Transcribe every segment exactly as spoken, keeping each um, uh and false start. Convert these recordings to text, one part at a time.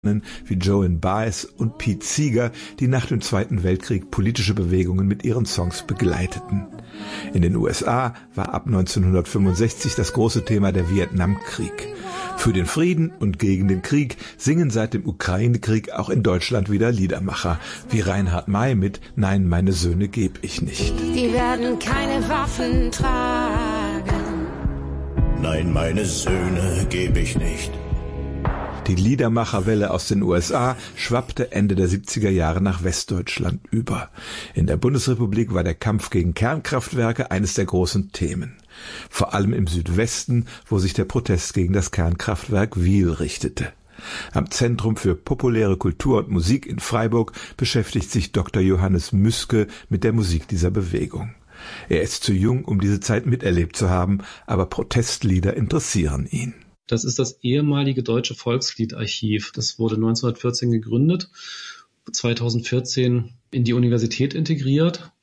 wie Joan Baez und Pete Seeger, die nach dem Zweiten Weltkrieg politische Bewegungen mit ihren Songs begleiteten. In den U S A war ab neunzehnhundertfünfundsechzig das große Thema der Vietnamkrieg. Für den Frieden und gegen den Krieg singen seit dem Ukraine-Krieg auch in Deutschland wieder Liedermacher, wie Reinhard May mit »Nein, meine Söhne geb ich nicht«. Die werden keine Waffen tragen. Nein, meine Söhne geb ich nicht. Die Liedermacherwelle aus den U S A schwappte Ende der siebziger Jahre nach Westdeutschland über. In der Bundesrepublik war der Kampf gegen Kernkraftwerke eines der großen Themen. Vor allem im Südwesten, wo sich der Protest gegen das Kernkraftwerk Wiel richtete. Am Zentrum für populäre Kultur und Musik in Freiburg beschäftigt sich Doktor Johannes Müske mit der Musik dieser Bewegung. Er ist zu jung, um diese Zeit miterlebt zu haben, aber Protestlieder interessieren ihn. Das ist das ehemalige Deutsche Volksliedarchiv. Das wurde neunzehnhundertvierzehn gegründet, zweitausendvierzehn in die Universität integriert.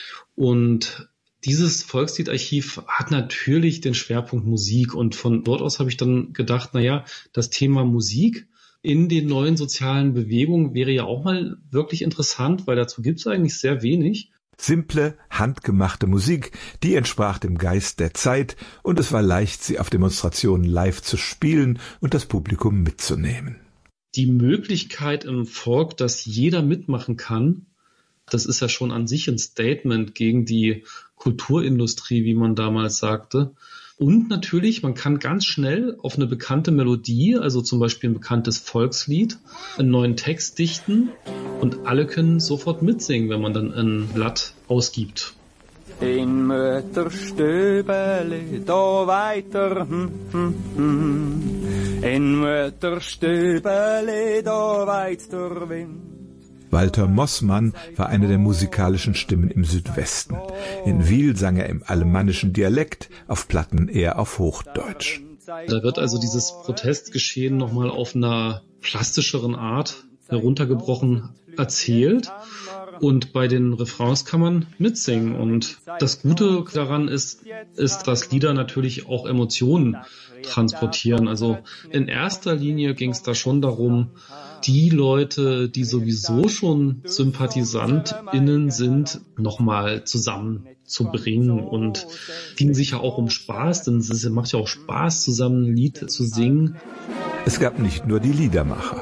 Und dieses Volksliedarchiv hat natürlich den Schwerpunkt Musik. Und von dort aus habe ich dann gedacht, naja, das Thema Musik in den neuen sozialen Bewegungen wäre ja auch mal wirklich interessant, weil dazu gibt es eigentlich sehr wenig. Simple, handgemachte Musik, die entsprach dem Geist der Zeit und es war leicht, sie auf Demonstrationen live zu spielen und das Publikum mitzunehmen. Die Möglichkeit im Folk, dass jeder mitmachen kann, das ist ja schon an sich ein Statement gegen die Kulturindustrie, wie man damals sagte. Und natürlich, man kann ganz schnell auf eine bekannte Melodie, also zum Beispiel ein bekanntes Volkslied, einen neuen Text dichten und alle können sofort mitsingen, wenn man dann ein Blatt ausgibt. In Mütterstübeli, da weiter, hm, hm, hm. In Mütterstübeli, da weit der Wind. Walter Mossmann war eine der musikalischen Stimmen im Südwesten. In Wiel sang er im alemannischen Dialekt, auf Platten eher auf Hochdeutsch. Da wird also dieses Protestgeschehen nochmal auf einer plastischeren Art heruntergebrochen erzählt. Und bei den Refrains kann man mitsingen. Und das Gute daran ist, ist, dass Lieder natürlich auch Emotionen transportieren. Also in erster Linie ging es da schon darum, die Leute, die sowieso schon SympathisantInnen sind, nochmal zusammenzubringen. Und ging sicher auch um Spaß, denn es macht ja auch Spaß, zusammen ein Lied zu singen. Es gab nicht nur die Liedermacher.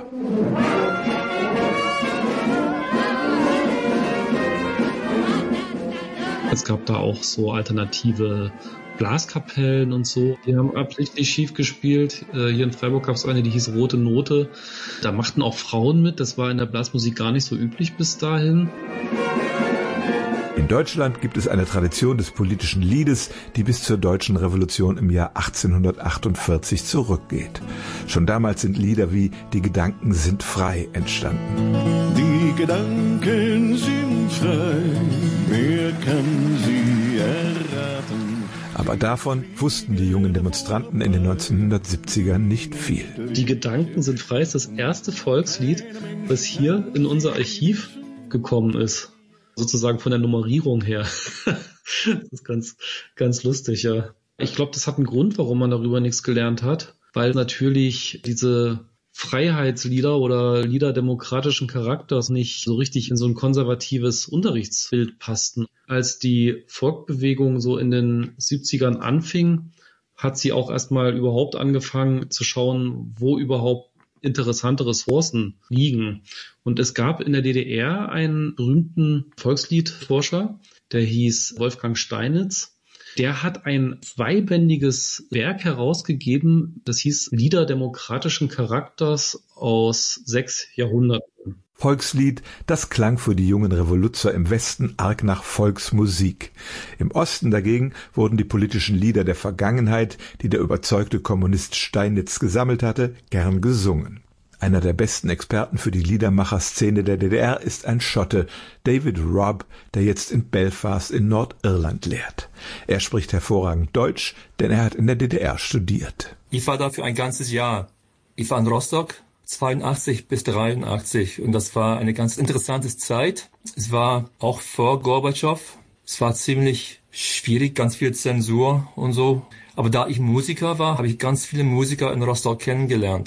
Es gab da auch so alternative Blaskapellen und so. Die haben absichtlich schief gespielt. Hier in Freiburg gab es eine, die hieß Rote Note. Da machten auch Frauen mit. Das war in der Blasmusik gar nicht so üblich bis dahin. In Deutschland gibt es eine Tradition des politischen Liedes, die bis zur Deutschen Revolution im Jahr achtzehnhundertachtundvierzig zurückgeht. Schon damals sind Lieder wie »Die Gedanken sind frei« entstanden. Die Gedanken sind frei, wer kann sie erraten? Aber davon wussten die jungen Demonstranten in den neunzehnhundertsiebzigern nicht viel. Die Gedanken sind frei ist das erste Volkslied, was hier in unser Archiv gekommen ist. Sozusagen von der Nummerierung her. Das ist ganz, ganz lustig, ja. Ich glaube, das hat einen Grund, warum man darüber nichts gelernt hat, weil natürlich diese Freiheitslieder oder Lieder demokratischen Charakters nicht so richtig in so ein konservatives Unterrichtsbild passten. Als die Folkbewegung so in den siebzigern anfing, hat sie auch erstmal überhaupt angefangen zu schauen, wo überhaupt interessante Ressourcen liegen. Und es gab in der D D R einen berühmten Volksliedforscher, der hieß Wolfgang Steinitz. Der hat ein zweibändiges Werk herausgegeben, das hieß Lieder demokratischen Charakters aus sechs Jahrhunderten. Volkslied, das klang für die jungen Revoluzer im Westen arg nach Volksmusik. Im Osten dagegen wurden die politischen Lieder der Vergangenheit, die der überzeugte Kommunist Steinitz gesammelt hatte, gern gesungen. Einer der besten Experten für die Liedermacherszene der D D R ist ein Schotte, David Robb, der jetzt in Belfast in Nordirland lehrt. Er spricht hervorragend Deutsch, denn er hat in der D D R studiert. Ich war da für ein ganzes Jahr. Ich war in Rostock, zweiundachtzig bis dreiundachtzig, und das war eine ganz interessante Zeit. Es war auch vor Gorbatschow. Es war ziemlich schwierig, ganz viel Zensur und so. Aber da ich Musiker war, habe ich ganz viele Musiker in Rostock kennengelernt.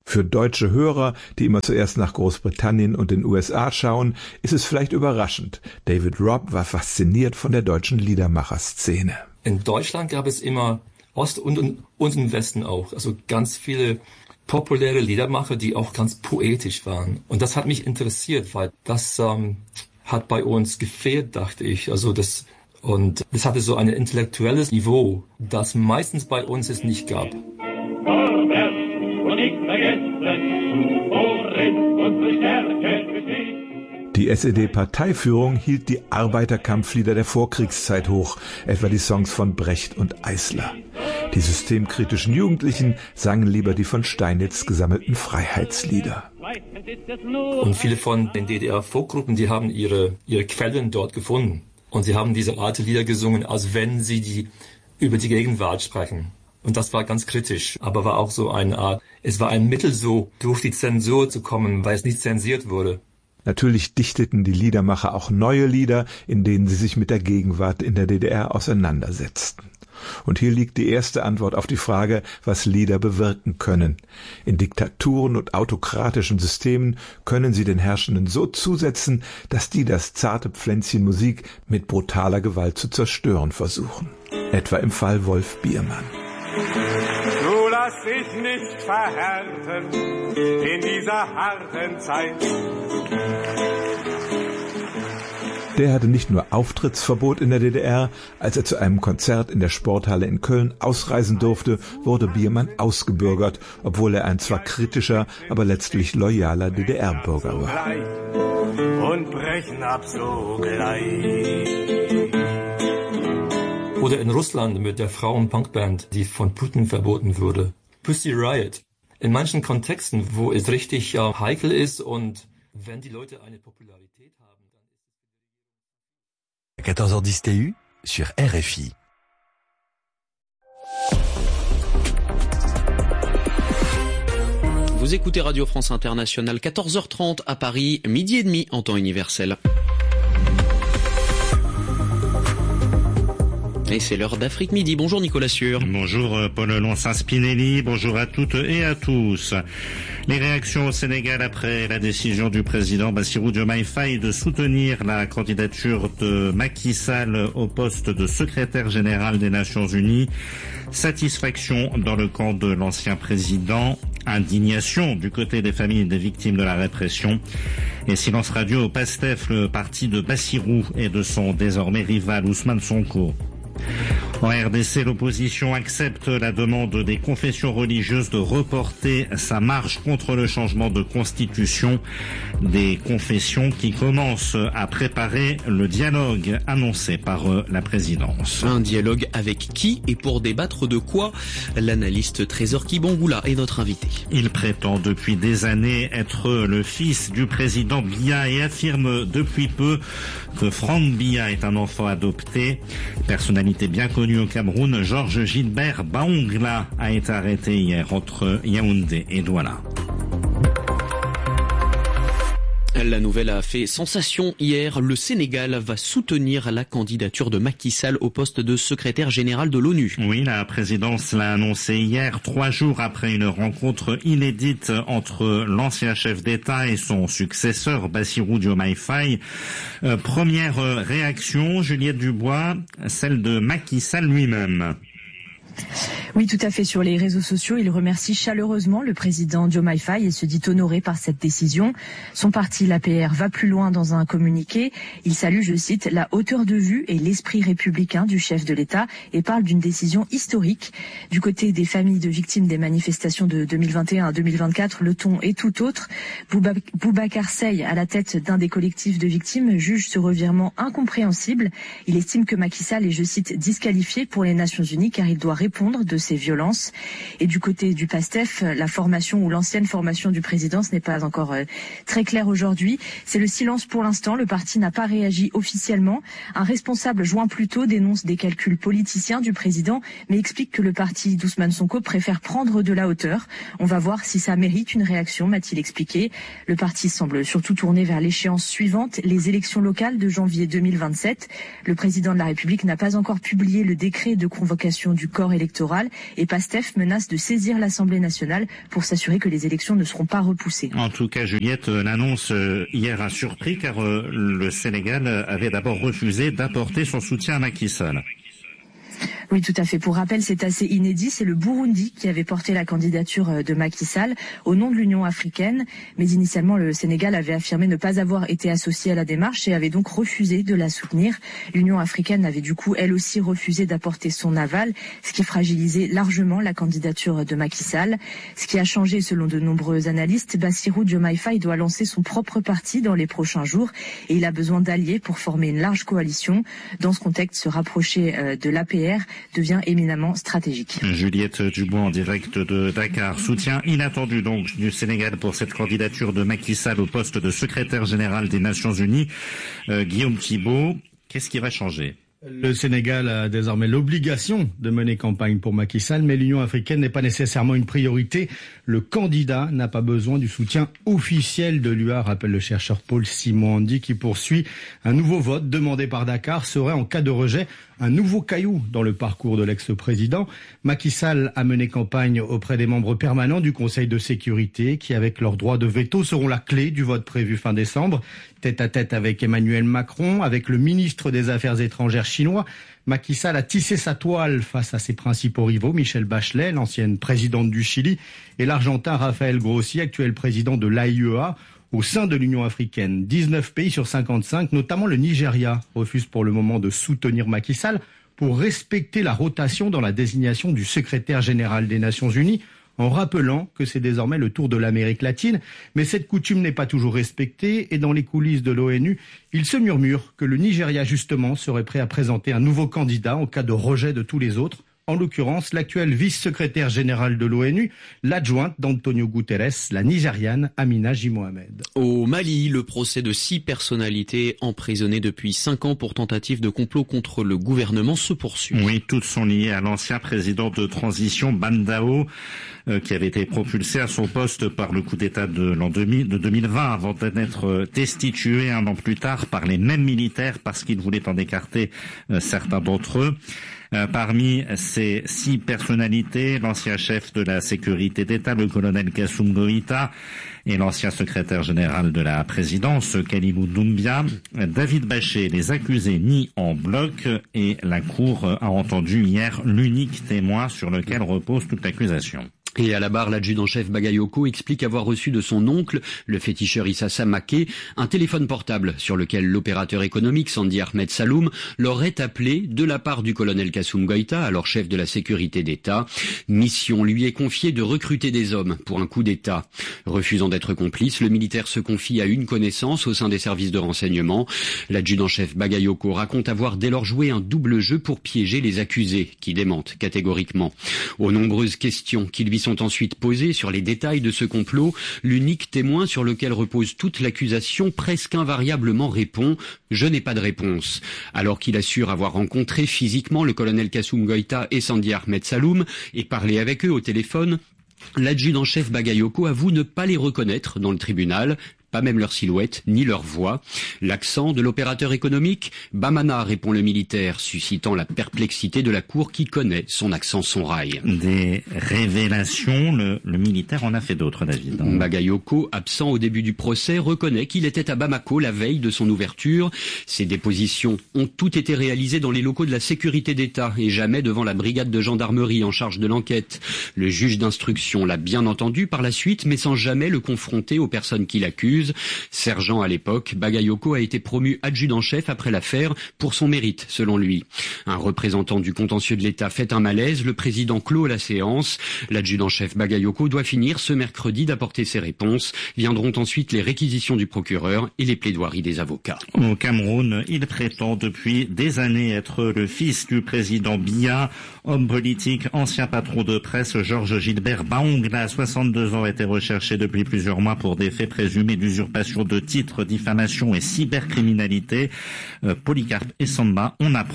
Für deutsche Hörer, die immer zuerst nach Großbritannien und den U S A schauen, ist es vielleicht überraschend. David Robb war fasziniert von der deutschen Liedermacherszene. In Deutschland gab es immer Ost- und, und, und im Westen auch, also ganz viele populäre Liedermacher, die auch ganz poetisch waren. Und das hat mich interessiert, weil das ähm, hat bei uns gefehlt, dachte ich. Also das und das hatte so ein intellektuelles Niveau, das meistens bei uns es nicht gab. Die S E D-Parteiführung hielt die Arbeiterkampflieder der Vorkriegszeit hoch, etwa die Songs von Brecht und Eisler. Die systemkritischen Jugendlichen sangen lieber die von Steinitz gesammelten Freiheitslieder. Und viele von den D D R-Folkgruppen, die haben ihre, ihre Quellen dort gefunden. Und sie haben diese Art Lieder gesungen, als wenn sie die, über die Gegenwart sprechen. Und das war ganz kritisch, aber war auch so eine Art, es war ein Mittel, so durch die Zensur zu kommen, weil es nicht zensiert wurde. Natürlich dichteten die Liedermacher auch neue Lieder, in denen sie sich mit der Gegenwart in der D D R auseinandersetzten. Und hier liegt die erste Antwort auf die Frage, was Lieder bewirken können. In Diktaturen und autokratischen Systemen können sie den Herrschenden so zusetzen, dass die das zarte Pflänzchen Musik mit brutaler Gewalt zu zerstören versuchen. Etwa im Fall Wolf Biermann. Du lass dich nicht verhärten in dieser harten Zeit. Der hatte nicht nur Auftrittsverbot in der D D R, als er zu einem Konzert in der Sporthalle in Köln ausreisen durfte, wurde Biermann ausgebürgert, obwohl er ein zwar kritischer, aber letztlich loyaler D D R-Bürger war. Und brechen ab sogleich. Oder in Russland mit der Frauen-Punkband, die von Putin verboten wurde. Pussy Riot. In manchen Kontexten, wo es richtig äh, heikel ist und wenn die Leute eine Popularität haben, dann ist quatorze heures dix T U sur R F I. Vous écoutez Radio France Internationale, quatorze heures trente à Paris, midi et demi en temps universel. Et c'est l'heure d'Afrique Midi. Bonjour Nicolas Sûr. Bonjour Paul Lonsin-Spinelli, bonjour à toutes et à tous. Les réactions au Sénégal après la décision du président Bassirou Diomaye Faye de soutenir la candidature de Macky Sall au poste de secrétaire général des Nations Unies. Satisfaction dans le camp de l'ancien président, indignation du côté des familles des victimes de la répression et silence radio au PASTEF, le parti de Bassirou et de son désormais rival Ousmane Sonko. En R D C, l'opposition accepte la demande des confessions religieuses de reporter sa marche contre le changement de constitution. Des confessions qui commencent à préparer le dialogue annoncé par la présidence. Un dialogue avec qui et pour débattre de quoi? L'analyste Trésor Kibongoula est notre invité. Il prétend depuis des années être le fils du président Biya et affirme depuis peu que Franck Biya est un enfant adopté. Personnalité bien connue au Cameroun, Georges Gilbert Baongla a été arrêté hier entre Yaoundé et Douala. La nouvelle a fait sensation hier. Le Sénégal va soutenir la candidature de Macky Sall au poste de secrétaire général de l'ONU. Oui, la présidence l'a annoncé hier, trois jours après une rencontre inédite entre l'ancien chef d'État et son successeur, Bassirou Diomaye Faye. Euh, première réaction, Juliette Dubois, celle de Macky Sall lui-même. Oui, tout à fait. Sur les réseaux sociaux, il remercie chaleureusement le président Diomaye Faye et se dit honoré par cette décision. Son parti, l'A P R, va plus loin dans un communiqué. Il salue, je cite, la hauteur de vue et l'esprit républicain du chef de l'État et parle d'une décision historique. Du côté des familles de victimes des manifestations de deux mille vingt et un à deux mille vingt-quatre, le ton est tout autre. Boubacar Seye, à la tête d'un des collectifs de victimes, juge ce revirement incompréhensible. Il estime que Macky Sall est, je cite, disqualifié pour les Nations Unies car il doit répondre de ces violences. Et du côté du PASTEF, la formation ou l'ancienne formation du président, ce n'est pas encore euh, très clair aujourd'hui. C'est le silence pour l'instant. Le parti n'a pas réagi officiellement. Un responsable joint plus tôt dénonce des calculs politiciens du président, mais explique que le parti d'Ousmane Sonko préfère prendre de la hauteur. On va voir si ça mérite une réaction, m'a-t-il expliqué. Le parti semble surtout tourné vers l'échéance suivante, les élections locales de janvier deux mille vingt-sept. Le président de la République n'a pas encore publié le décret de convocation du corps électoral et PASTEF menace de saisir l'Assemblée nationale pour s'assurer que les élections ne seront pas repoussées. En tout cas, Juliette, l'annonce hier a surpris car le Sénégal avait d'abord refusé d'apporter son soutien à Macky Sall. Oui, tout à fait. Pour rappel, c'est assez inédit. C'est le Burundi qui avait porté la candidature de Macky Sall au nom de l'Union africaine. Mais initialement, le Sénégal avait affirmé ne pas avoir été associé à la démarche et avait donc refusé de la soutenir. L'Union africaine avait du coup, elle aussi, refusé d'apporter son aval, ce qui fragilisait largement la candidature de Macky Sall. Ce qui a changé, selon de nombreux analystes, Bassirou Diomaye Faye doit lancer son propre parti dans les prochains jours et il a besoin d'alliés pour former une large coalition. Dans ce contexte, se rapprocher de l'A P R devient éminemment stratégique. Juliette Dubois en direct de Dakar. Soutien inattendu donc du Sénégal pour cette candidature de Macky Sall au poste de secrétaire général des Nations Unies. Euh, Guillaume Thibault, qu'est-ce qui va changer ? Le Sénégal a désormais l'obligation de mener campagne pour Macky Sall, mais l'Union africaine n'est pas nécessairement une priorité. Le candidat n'a pas besoin du soutien officiel de l'U A, rappelle le chercheur Paul Simondi, qui poursuit. Un nouveau vote demandé par Dakar serait, en cas de rejet, un nouveau caillou dans le parcours de l'ex-président. Macky Sall a mené campagne auprès des membres permanents du Conseil de sécurité qui, avec leur droit de veto, seront la clé du vote prévu fin décembre. Tête à tête avec Emmanuel Macron, avec le ministre des Affaires étrangères chinois, Macky Sall a tissé sa toile face à ses principaux rivaux, Michelle Bachelet, l'ancienne présidente du Chili, et l'Argentin Rafael Grossi, actuel président de l'A I E A. Au sein de l'Union africaine, dix-neuf pays sur cinquante-cinq, notamment le Nigeria, refusent pour le moment de soutenir Macky Sall pour respecter la rotation dans la désignation du secrétaire général des Nations Unies, en rappelant que c'est désormais le tour de l'Amérique latine. Mais cette coutume n'est pas toujours respectée et dans les coulisses de l'ONU, il se murmure que le Nigeria, justement, serait prêt à présenter un nouveau candidat en cas de rejet de tous les autres. En l'occurrence, l'actuelle vice-secrétaire générale de l'ONU, l'adjointe d'Antonio Guterres, la Nigériane Amina J. Mohamed. Au Mali, le procès de six personnalités emprisonnées depuis cinq ans pour tentative de complot contre le gouvernement se poursuit. Oui, toutes sont liées à l'ancien président de transition Bandao, euh, qui avait été propulsé à son poste par le coup d'État de l'an deux mille, de deux mille vingt, avant d'être destitué un an plus tard par les mêmes militaires parce qu'ils voulaient en écarter euh, certains d'entre eux. Parmi ces six personnalités, l'ancien chef de la sécurité d'État, le colonel Kassoum Goïta, et l'ancien secrétaire général de la présidence, Kalilou Doumbia, David Baché, les accusés nient en bloc et la Cour a entendu hier l'unique témoin sur lequel repose toute l'accusation. Et à la barre, l'adjudant-chef Bagayoko explique avoir reçu de son oncle, le féticheur Issa Samaké, un téléphone portable sur lequel l'opérateur économique Sandi Ahmed Saloum l'aurait appelé de la part du colonel Kassoum Goïta, alors chef de la sécurité d'État. Mission lui est confiée de recruter des hommes pour un coup d'État. Refusant d'être complice, le militaire se confie à une connaissance au sein des services de renseignement. L'adjudant-chef Bagayoko raconte avoir dès lors joué un double jeu pour piéger les accusés, qui démentent catégoriquement. Aux nombreuses questions qui lui sont ensuite posées sur les détails de ce complot, l'unique témoin sur lequel repose toute l'accusation presque invariablement répond « Je n'ai pas de réponse ». Alors qu'il assure avoir rencontré physiquement le colonel Kassoum Goïta et Sandi Ahmed Saloum et parlé avec eux au téléphone, l'adjudant-chef Bagayoko avoue ne pas les reconnaître dans le tribunal, pas même leur silhouette, ni leur voix. L'accent de l'opérateur économique, Bamana, répond le militaire, suscitant la perplexité de la cour qui connaît son accent son rail. Des révélations, le, le militaire en a fait d'autres, David. Bagayoko, absent au début du procès, reconnaît qu'il était à Bamako la veille de son ouverture. Ces dépositions ont toutes été réalisées dans les locaux de la sécurité d'État et jamais devant la brigade de gendarmerie en charge de l'enquête. Le juge d'instruction l'a bien entendu par la suite, mais sans jamais le confronter aux personnes qui l'accusent. Sergent à l'époque, Bagayoko a été promu adjudant-chef après l'affaire pour son mérite, selon lui. Un représentant du contentieux de l'État fait un malaise, le président clôt la séance. L'adjudant-chef Bagayoko doit finir ce mercredi d'apporter ses réponses. Viendront ensuite les réquisitions du procureur et les plaidoiries des avocats. Au Cameroun, il prétend depuis des années être le fils du président Biya. Homme politique, ancien patron de presse, Georges Gilbert Baongla, soixante-deux ans, a été recherché depuis plusieurs mois pour des faits présumés d'usurpation de titres, diffamation et cybercriminalité. Euh, Polycarpe Essamba, on apprend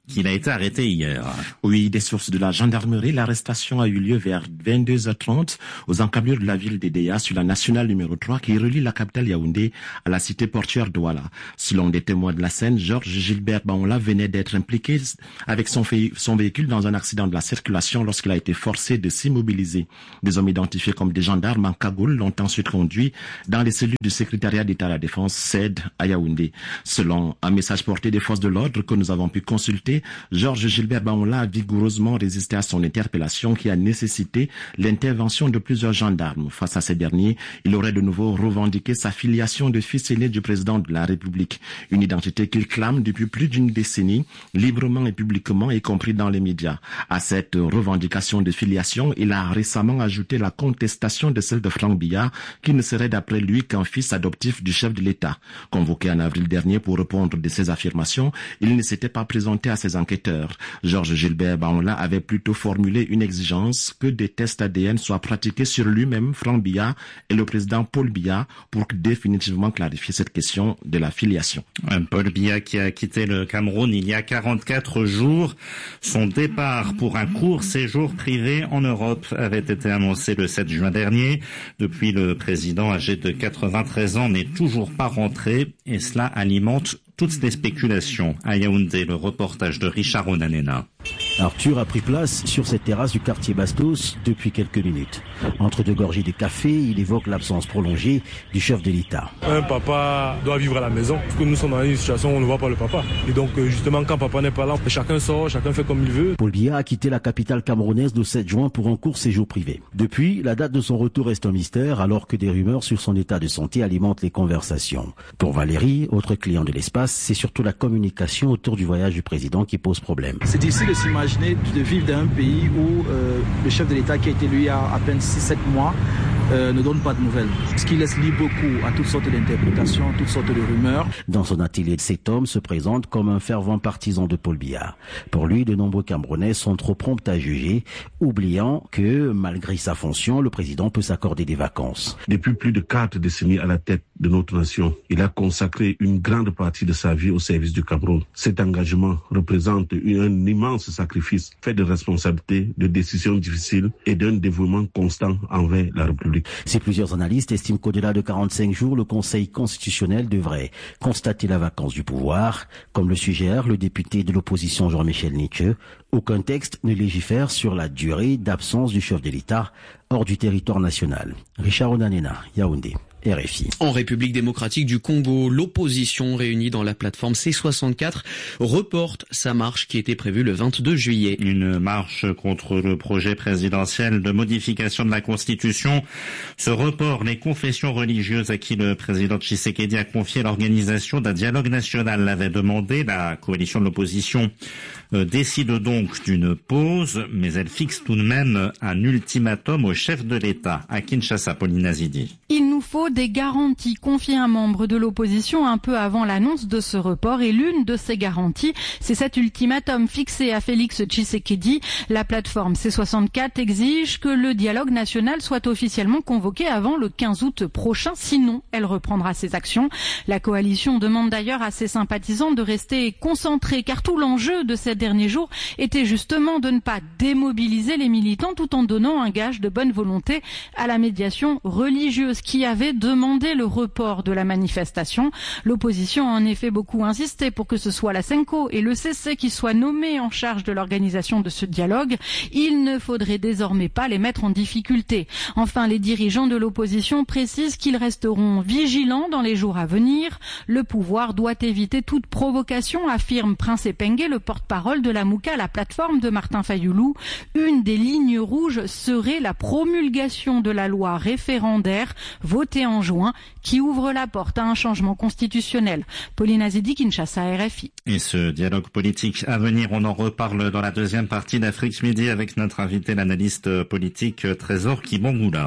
qu'il a été arrêté hier. Oui, des sources de la gendarmerie, l'arrestation a eu lieu vers vingt-deux heures trente aux encablures de la ville d'Edea sur la nationale numéro trois qui relie la capitale Yaoundé à la cité portuaire d'Ouala. Selon des témoins de la scène, Georges Gilbert Baonla venait d'être impliqué avec son, vé- son véhicule dans un accident de la circulation lorsqu'il a été forcé de s'immobiliser. Des hommes identifiés comme des gendarmes en cagoule l'ont ensuite conduit dans les cellules du secrétariat d'État à la Défense, C E D, à Yaoundé. Selon un message porté des forces de l'ordre que nous avons pu consulter, Georges Gilbert Baonla a vigoureusement résisté à son interpellation qui a nécessité l'intervention de plusieurs gendarmes. Face à ces derniers, il aurait de nouveau revendiqué sa filiation de fils aîné du président de la République, une identité qu'il clame depuis plus d'une décennie, librement et publiquement, y compris dans les médias. À cette revendication de filiation, il a récemment ajouté la contestation de celle de Franck Biya, qui ne serait d'après lui qu'un fils adoptif du chef de l'État. Convoqué en avril dernier pour répondre de ces affirmations, il ne s'était pas présenté à ses enquêteurs. Georges Gilbert Baonla avait plutôt formulé une exigence que des tests A D N soient pratiqués sur lui-même, Franck Biya, et le président Paul Biya pour définitivement clarifier cette question de la filiation. Paul Biya qui a quitté le Cameroun il y a quarante-quatre jours. Son départ pour un court séjour privé en Europe avait été annoncé le sept juin dernier. Depuis, le président âgé de quatre-vingt-treize ans n'est toujours pas rentré et cela alimente toutes les spéculations. À Yaoundé, le reportage de Richard Onanena. Arthur a pris place sur cette terrasse du quartier Bastos depuis quelques minutes. Entre deux gorgées de café, il évoque l'absence prolongée du chef de l'État. Un papa doit vivre à la maison, parce que nous sommes dans une situation où on ne voit pas le papa. Et donc justement, quand papa n'est pas là, chacun sort, chacun fait comme il veut. Paul Biya a quitté la capitale camerounaise le sept juin pour un court séjour privé. Depuis, la date de son retour reste un mystère, alors que des rumeurs sur son état de santé alimentent les conversations. Pour Valérie, autre client de l'espace, c'est surtout la communication autour du voyage du président qui pose problème. C'est difficile de s'imaginer de vivre dans un pays où euh, le chef de l'État qui a été élu il y a à peine six sept mois euh, ne donne pas de nouvelles. Ce qui laisse libre beaucoup à toutes sortes d'interprétations, toutes sortes de rumeurs. Dans son atelier, cet homme se présente comme un fervent partisan de Paul Biya. Pour lui, de nombreux Camerounais sont trop prompts à juger, oubliant que, malgré sa fonction, le président peut s'accorder des vacances. Depuis plus de quatre décennies à la tête de notre nation, il a consacré une grande partie de sa vie au service du Cameroun. Cet engagement représente un immense sacrifice fait de responsabilités, de décisions difficiles et d'un dévouement constant envers la République. Si plusieurs analystes estiment qu'au-delà de quarante-cinq jours, le Conseil constitutionnel devrait constater la vacance du pouvoir, comme le suggère le député de l'opposition Jean-Michel Nietzsche, aucun texte ne légifère sur la durée d'absence du chef de l'État hors du territoire national. Richard Onanena, Yaoundé. R F I. En République démocratique du Congo, l'opposition réunie dans la plateforme C soixante-quatre reporte sa marche qui était prévue le vingt-deux juillet. Une marche contre le projet présidentiel de modification de la Constitution. Ce report, les confessions religieuses à qui le président Tshisekedi a confié l'organisation d'un dialogue national l'avait demandé. La coalition de l'opposition euh, décide donc d'une pause, mais elle fixe tout de même un ultimatum au chef de l'État à Kinshasa, Pauline Azidi. Il nous faut des garanties, confie un membre de l'opposition un peu avant l'annonce de ce report, et l'une de ces garanties, c'est cet ultimatum fixé à Félix Tshisekedi. La plateforme C soixante-quatre exige que le dialogue national soit officiellement convoqué avant le quinze août prochain, sinon elle reprendra ses actions. La coalition demande d'ailleurs à ses sympathisants de rester concentrés, car tout l'enjeu de ces derniers jours était justement de ne pas démobiliser les militants tout en donnant un gage de bonne volonté à la médiation religieuse qui avait demandé le report de la manifestation. L'opposition a en effet beaucoup insisté pour que ce soit la Senko et le C C qui soient nommés en charge de l'organisation de ce dialogue. Il ne faudrait désormais pas les mettre en difficulté. Enfin, les dirigeants de l'opposition précisent qu'ils resteront vigilants dans les jours à venir. Le pouvoir doit éviter toute provocation, affirme Prince Epenge, le porte-parole de la Mouka, la plateforme de Martin Fayoulou. Une des lignes rouges serait la promulgation de la loi référendaire votée en juin qui ouvre la porte à un changement constitutionnel. Pauline Azidi, Kinshasa, R F I. Et ce dialogue politique à venir, on en reparle dans la deuxième partie d'Afrique Midi avec notre invité, l'analyste politique Trésor Kibangula.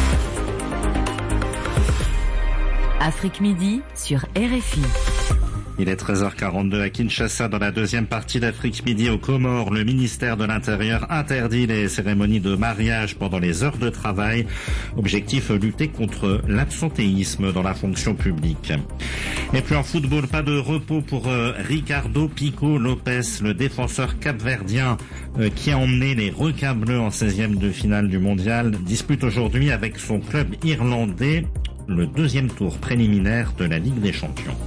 Afrique Midi sur R F I. Il est treize heures quarante-deux à Kinshasa. Dans la deuxième partie d'Afrique Midi aux Comores, le ministère de l'Intérieur interdit les cérémonies de mariage pendant les heures de travail. Objectif, lutter contre l'absentéisme dans la fonction publique. Et puis en football, pas de repos pour euh, Ricardo Pico Lopes, le défenseur capverdien euh, qui a emmené les requins bleus en seizième de finale du mondial, dispute aujourd'hui avec son club irlandais le deuxième tour préliminaire de la Ligue des Champions.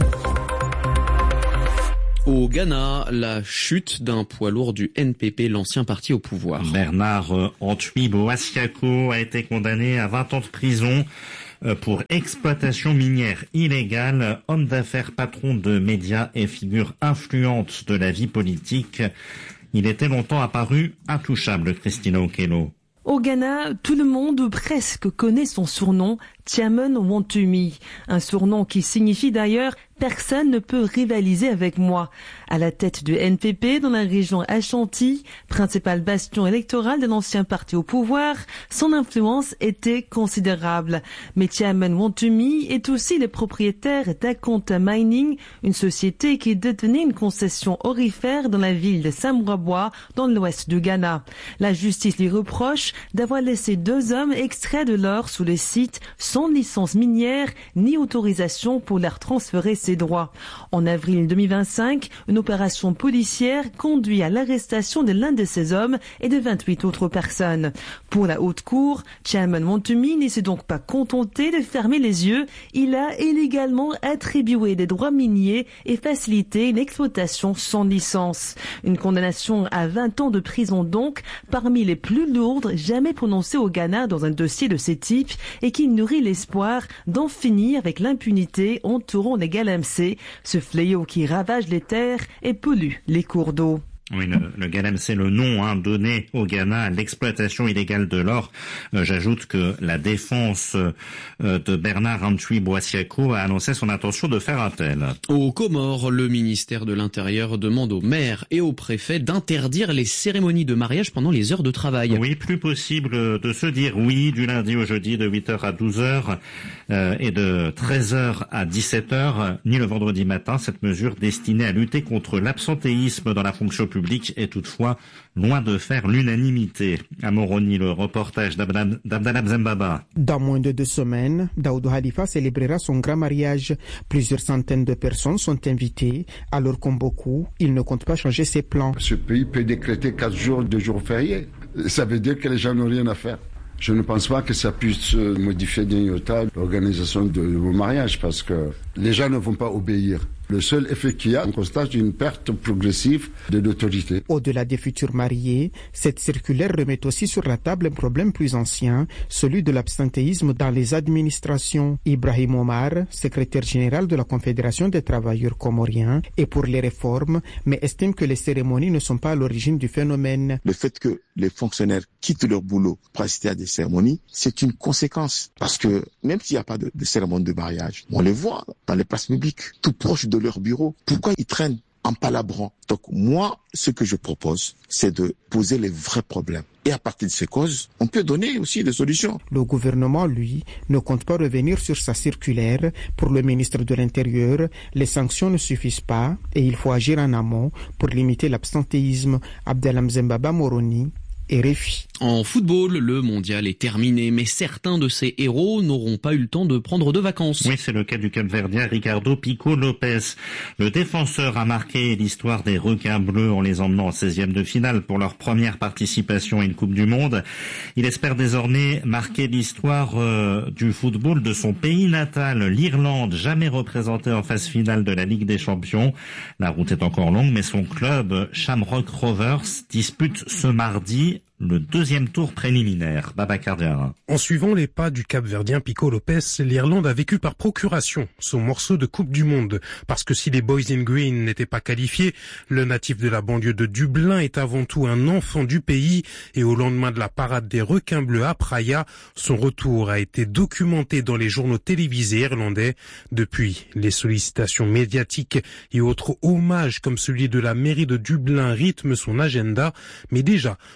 Au Ghana, la chute d'un poids lourd du N P P, l'ancien parti au pouvoir. Bernard Antwi Boasiako a été condamné à vingt ans de prison pour exploitation minière illégale. Homme d'affaires, patron de médias et figure influente de la vie politique, il était longtemps apparu intouchable. Christina Okello. Au Ghana, tout le monde ou presque connaît son surnom, Tiamen Wontumi, un surnom qui signifie d'ailleurs « personne ne peut rivaliser avec moi ». À la tête du N P P dans la région Ashanti, principal bastion électoral de l'ancien parti au pouvoir, son influence était considérable. Mais Tiamen Wontumi est aussi le propriétaire d'Akonta Mining, une société qui détenait une concession aurifère dans la ville de Samouaboua, dans l'ouest du Ghana. La justice lui reproche d'avoir laissé deux hommes extraire de l'or sous le site sans licence minière ni autorisation pour leur transférer ses droits. En avril deux mille vingt-cinq, une opération policière conduit à l'arrestation de l'un de ces hommes et de vingt-huit autres personnes. Pour la haute cour, Tiamen Wontumi ne s'est donc pas contenté de fermer les yeux. Il a illégalement attribué des droits miniers et facilité une exploitation sans licence. Une condamnation à vingt ans de prison donc, parmi les plus lourdes jamais prononcées au Ghana dans un dossier de ce type et qui nourrit l'espoir d'en finir avec l'impunité entourant les galamsey, ce fléau qui ravage les terres et pollue les cours d'eau. Oui, le, le galamsey, le nom hein, donné au Ghana à l'exploitation illégale de l'or. Euh, j'ajoute que la défense euh, de Bernard Antwi Boasiako a annoncé son intention de faire appel. Aux Comores, le ministère de l'Intérieur demande aux maires et aux préfets d'interdire les cérémonies de mariage pendant les heures de travail. Oui, plus possible de se dire oui du lundi au jeudi de huit heures à douze heures euh, et de treize heures à dix-sept heures, ni le vendredi matin. Cette mesure destinée à lutter contre l'absentéisme dans la fonction publique public est toutefois loin de faire l'unanimité. À Moroni, le reportage d'Abdallah Zembaba. Dans moins de deux semaines, Daoudou Halifa célébrera son grand mariage. Plusieurs centaines de personnes sont invitées, alors comme beaucoup, il ne compte pas changer ses plans. Ce pays peut décréter quatre jours de jours fériés. Ça veut dire que les gens n'ont rien à faire. Je ne pense pas que ça puisse modifier d'un iota l'organisation de vos mariages parce que les gens ne vont pas obéir. Le seul effet qu'il y a, on constate une perte progressive de l'autorité. Au-delà des futurs mariés, cette circulaire remet aussi sur la table un problème plus ancien, celui de l'absentéisme dans les administrations. Ibrahim Omar, secrétaire général de la Confédération des travailleurs comoriens, est pour les réformes, mais estime que les cérémonies ne sont pas à l'origine du phénomène. Le fait que les fonctionnaires quittent leur boulot pour assister à des cérémonies, c'est une conséquence. Parce que même s'il n'y a pas de, de cérémonie de mariage, on les voit dans les places publiques, tout proche de leur bureau. Pourquoi ils traînent en palabrant? Donc moi, ce que je propose, c'est de poser les vrais problèmes. Et à partir de ces causes, on peut donner aussi des solutions. Le gouvernement, lui, ne compte pas revenir sur sa circulaire. Pour le ministre de l'Intérieur, les sanctions ne suffisent pas et il faut agir en amont pour limiter l'absentéisme. Abdelham Zembaba Moroni, R F I. En football, le mondial est terminé, mais certains de ces héros n'auront pas eu le temps de prendre de vacances. Oui, c'est le cas du Cap-Verdien Ricardo Pico Lopes. Le défenseur a marqué l'histoire des requins bleus en les emmenant en seizième de finale pour leur première participation à une Coupe du Monde. Il espère désormais marquer l'histoire euh, du football de son pays natal, l'Irlande, jamais représentée en phase finale de la Ligue des Champions. La route est encore longue, mais son club, Shamrock Rovers, dispute ce mardi le deuxième tour préliminaire. Babacar Diarra. En suivant les pas du Cap-Verdien Pico Lopes, l'Irlande a vécu par procuration son morceau de Coupe du Monde. Parce que si les Boys in Green n'étaient pas qualifiés, le natif de la banlieue de Dublin est avant tout un enfant du pays et au lendemain de la parade des requins bleus à Praia, son retour a été documenté dans les journaux télévisés irlandais. Depuis, les sollicitations médiatiques et autres hommages comme celui de la mairie de Dublin rythment son agenda. Mais déjà, le défenseur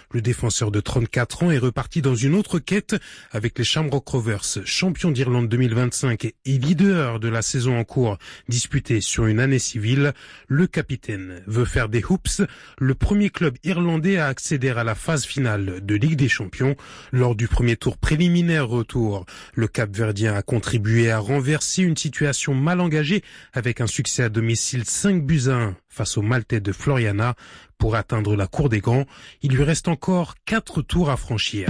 défenseur de trente-quatre ans est reparti dans une autre quête avec les Shamrock Rovers, champion d'Irlande deux mille vingt-cinq et leader de la saison en cours disputée sur une année civile. Le capitaine veut faire des Hoops, le premier club irlandais à accéder à la phase finale de Ligue des Champions. Lors du premier tour préliminaire retour, le Cap-Verdien a contribué à renverser une situation mal engagée avec un succès à domicile cinq buts à un face au Maltais de Floriana. Pour atteindre la cour des grands, il lui reste encore quatre tours à franchir.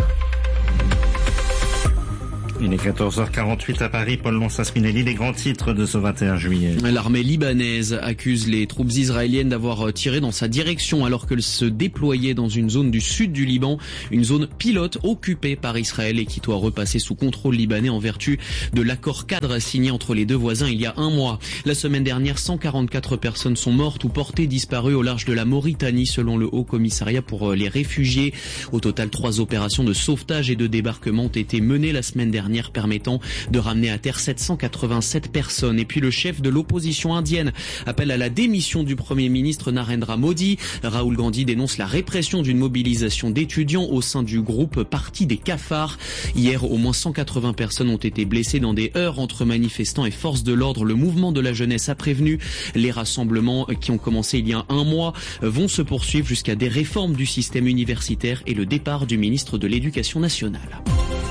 Il est quatorze heures quarante-huit à Paris. Paul Lonsas-Spinelli, les grands titres de ce vingt et un juillet. L'armée libanaise accuse les troupes israéliennes d'avoir tiré dans sa direction alors qu'elles se déployaient dans une zone du sud du Liban, une zone pilote occupée par Israël et qui doit repasser sous contrôle libanais en vertu de l'accord cadre signé entre les deux voisins il y a un mois. La semaine dernière, cent quarante-quatre personnes sont mortes ou portées disparues au large de la Mauritanie selon le Haut Commissariat pour les réfugiés. Au total, trois opérations de sauvetage et de débarquement ont été menées la semaine dernière, permettant de ramener à terre sept cent quatre-vingt-sept personnes. Et puis le chef de l'opposition indienne appelle à la démission du Premier ministre Narendra Modi. Rahul Gandhi dénonce la répression d'une mobilisation d'étudiants au sein du groupe Parti des cafards. Hier, au moins cent quatre-vingts personnes ont été blessées dans des heurts entre manifestants et forces de l'ordre. Le mouvement de la jeunesse a prévenu. Les rassemblements qui ont commencé il y a un mois vont se poursuivre jusqu'à des réformes du système universitaire et le départ du ministre de l'Éducation nationale.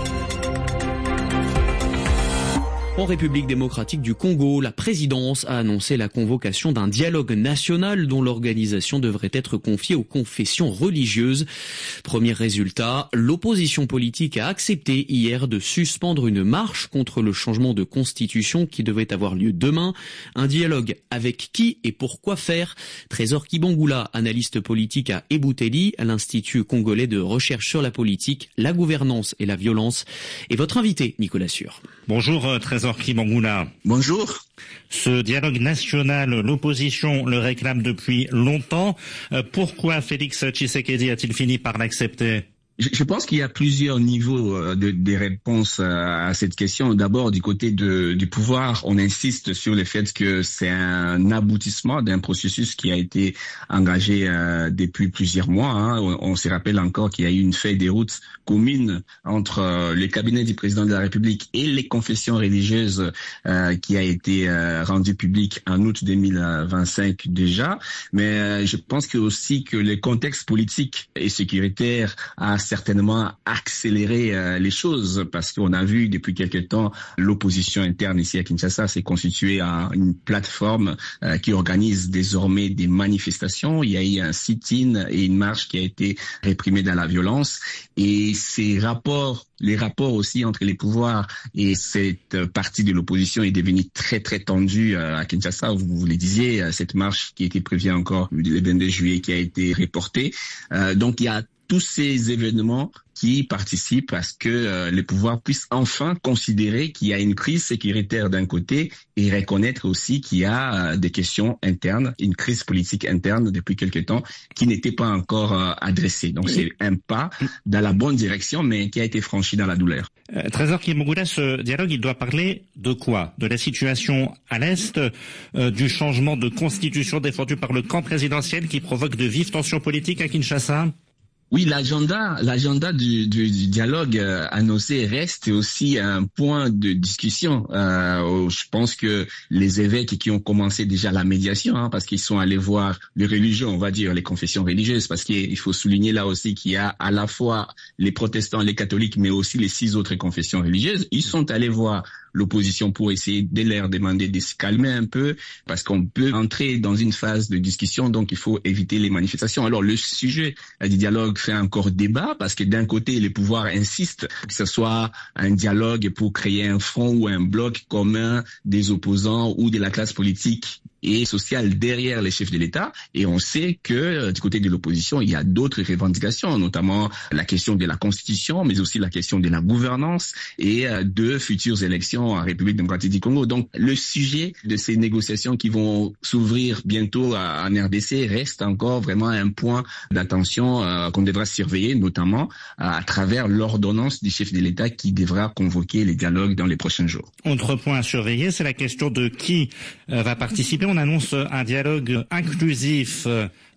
En République démocratique du Congo, la présidence a annoncé la convocation d'un dialogue national dont l'organisation devrait être confiée aux confessions religieuses. Premier résultat, l'opposition politique a accepté hier de suspendre une marche contre le changement de constitution qui devait avoir lieu demain. Un dialogue avec qui et pourquoi faire? Trésor Kibangula, analyste politique à Ebouteli, à l'Institut congolais de recherche sur la politique, la gouvernance et la violence. Et votre invité, Nicolas Sûr. Bonjour Trésor Kibangula. Bonjour. Ce dialogue national, l'opposition le réclame depuis longtemps. Pourquoi Félix Tshisekedi a-t-il fini par l'accepter ? Je pense qu'il y a plusieurs niveaux de, de réponses à cette question. D'abord, du côté de, du pouvoir, on insiste sur le fait que c'est un aboutissement d'un processus qui a été engagé euh, depuis plusieurs mois. Hein. On, on se rappelle encore qu'il y a eu une feuille de route commune entre euh, le cabinet du président de la République et les confessions religieuses euh, qui a été euh, rendue publique en août deux mille vingt-cinq déjà. Mais euh, je pense que aussi que le contexte politique et sécuritaire a certainement accélérer euh, les choses parce qu'on a vu depuis quelque temps l'opposition interne ici à Kinshasa s'est constituée à une plateforme euh, qui organise désormais des manifestations. Il y a eu un sit-in et une marche qui a été réprimée dans la violence et ces rapports les rapports aussi entre les pouvoirs et cette partie de l'opposition est devenue très très tendue à Kinshasa. Vous, vous le disiez, cette marche qui était prévue encore le vingt-deux juillet qui a été reportée. Euh, donc il y a tous ces événements qui participent à ce que euh, les pouvoirs puissent enfin considérer qu'il y a une crise sécuritaire d'un côté et reconnaître aussi qu'il y a euh, des questions internes, une crise politique interne depuis quelque temps qui n'était pas encore euh, adressée. Donc c'est un pas dans la bonne direction mais qui a été franchi dans la douleur. Euh, Trésor Kibangula, ce dialogue, il doit parler de quoi? De la situation à l'Est, euh, du changement de constitution défendu par le camp présidentiel qui provoque de vives tensions politiques à Kinshasa? Oui, l'agenda, l'agenda du, du, du dialogue euh, annoncé reste aussi un point de discussion. Euh, je pense que les évêques qui ont commencé déjà la médiation, hein, parce qu'ils sont allés voir les religions, on va dire les confessions religieuses, parce qu'il faut souligner là aussi qu'il y a à la fois les protestants, les catholiques, mais aussi les six autres confessions religieuses. Ils sont allés voir l'opposition pour essayer de leur demander de se calmer un peu parce qu'on peut entrer dans une phase de discussion, donc il faut éviter les manifestations. Alors le sujet du dialogue fait encore débat parce que d'un côté les pouvoirs insistent que ce soit un dialogue pour créer un front ou un bloc commun des opposants ou de la classe politique et sociale derrière les chefs de l'État. Et on sait que euh, du côté de l'opposition, il y a d'autres revendications, notamment la question de la Constitution, mais aussi la question de la gouvernance et euh, de futures élections en République démocratique du Congo. Donc, le sujet de ces négociations qui vont s'ouvrir bientôt à, en R D C reste encore vraiment un point d'attention euh, qu'on devra surveiller, notamment à, à travers l'ordonnance du chef de l'État qui devra convoquer les dialogues dans les prochains jours. Autre point à surveiller, c'est la question de qui euh, va participer. On annonce un dialogue inclusif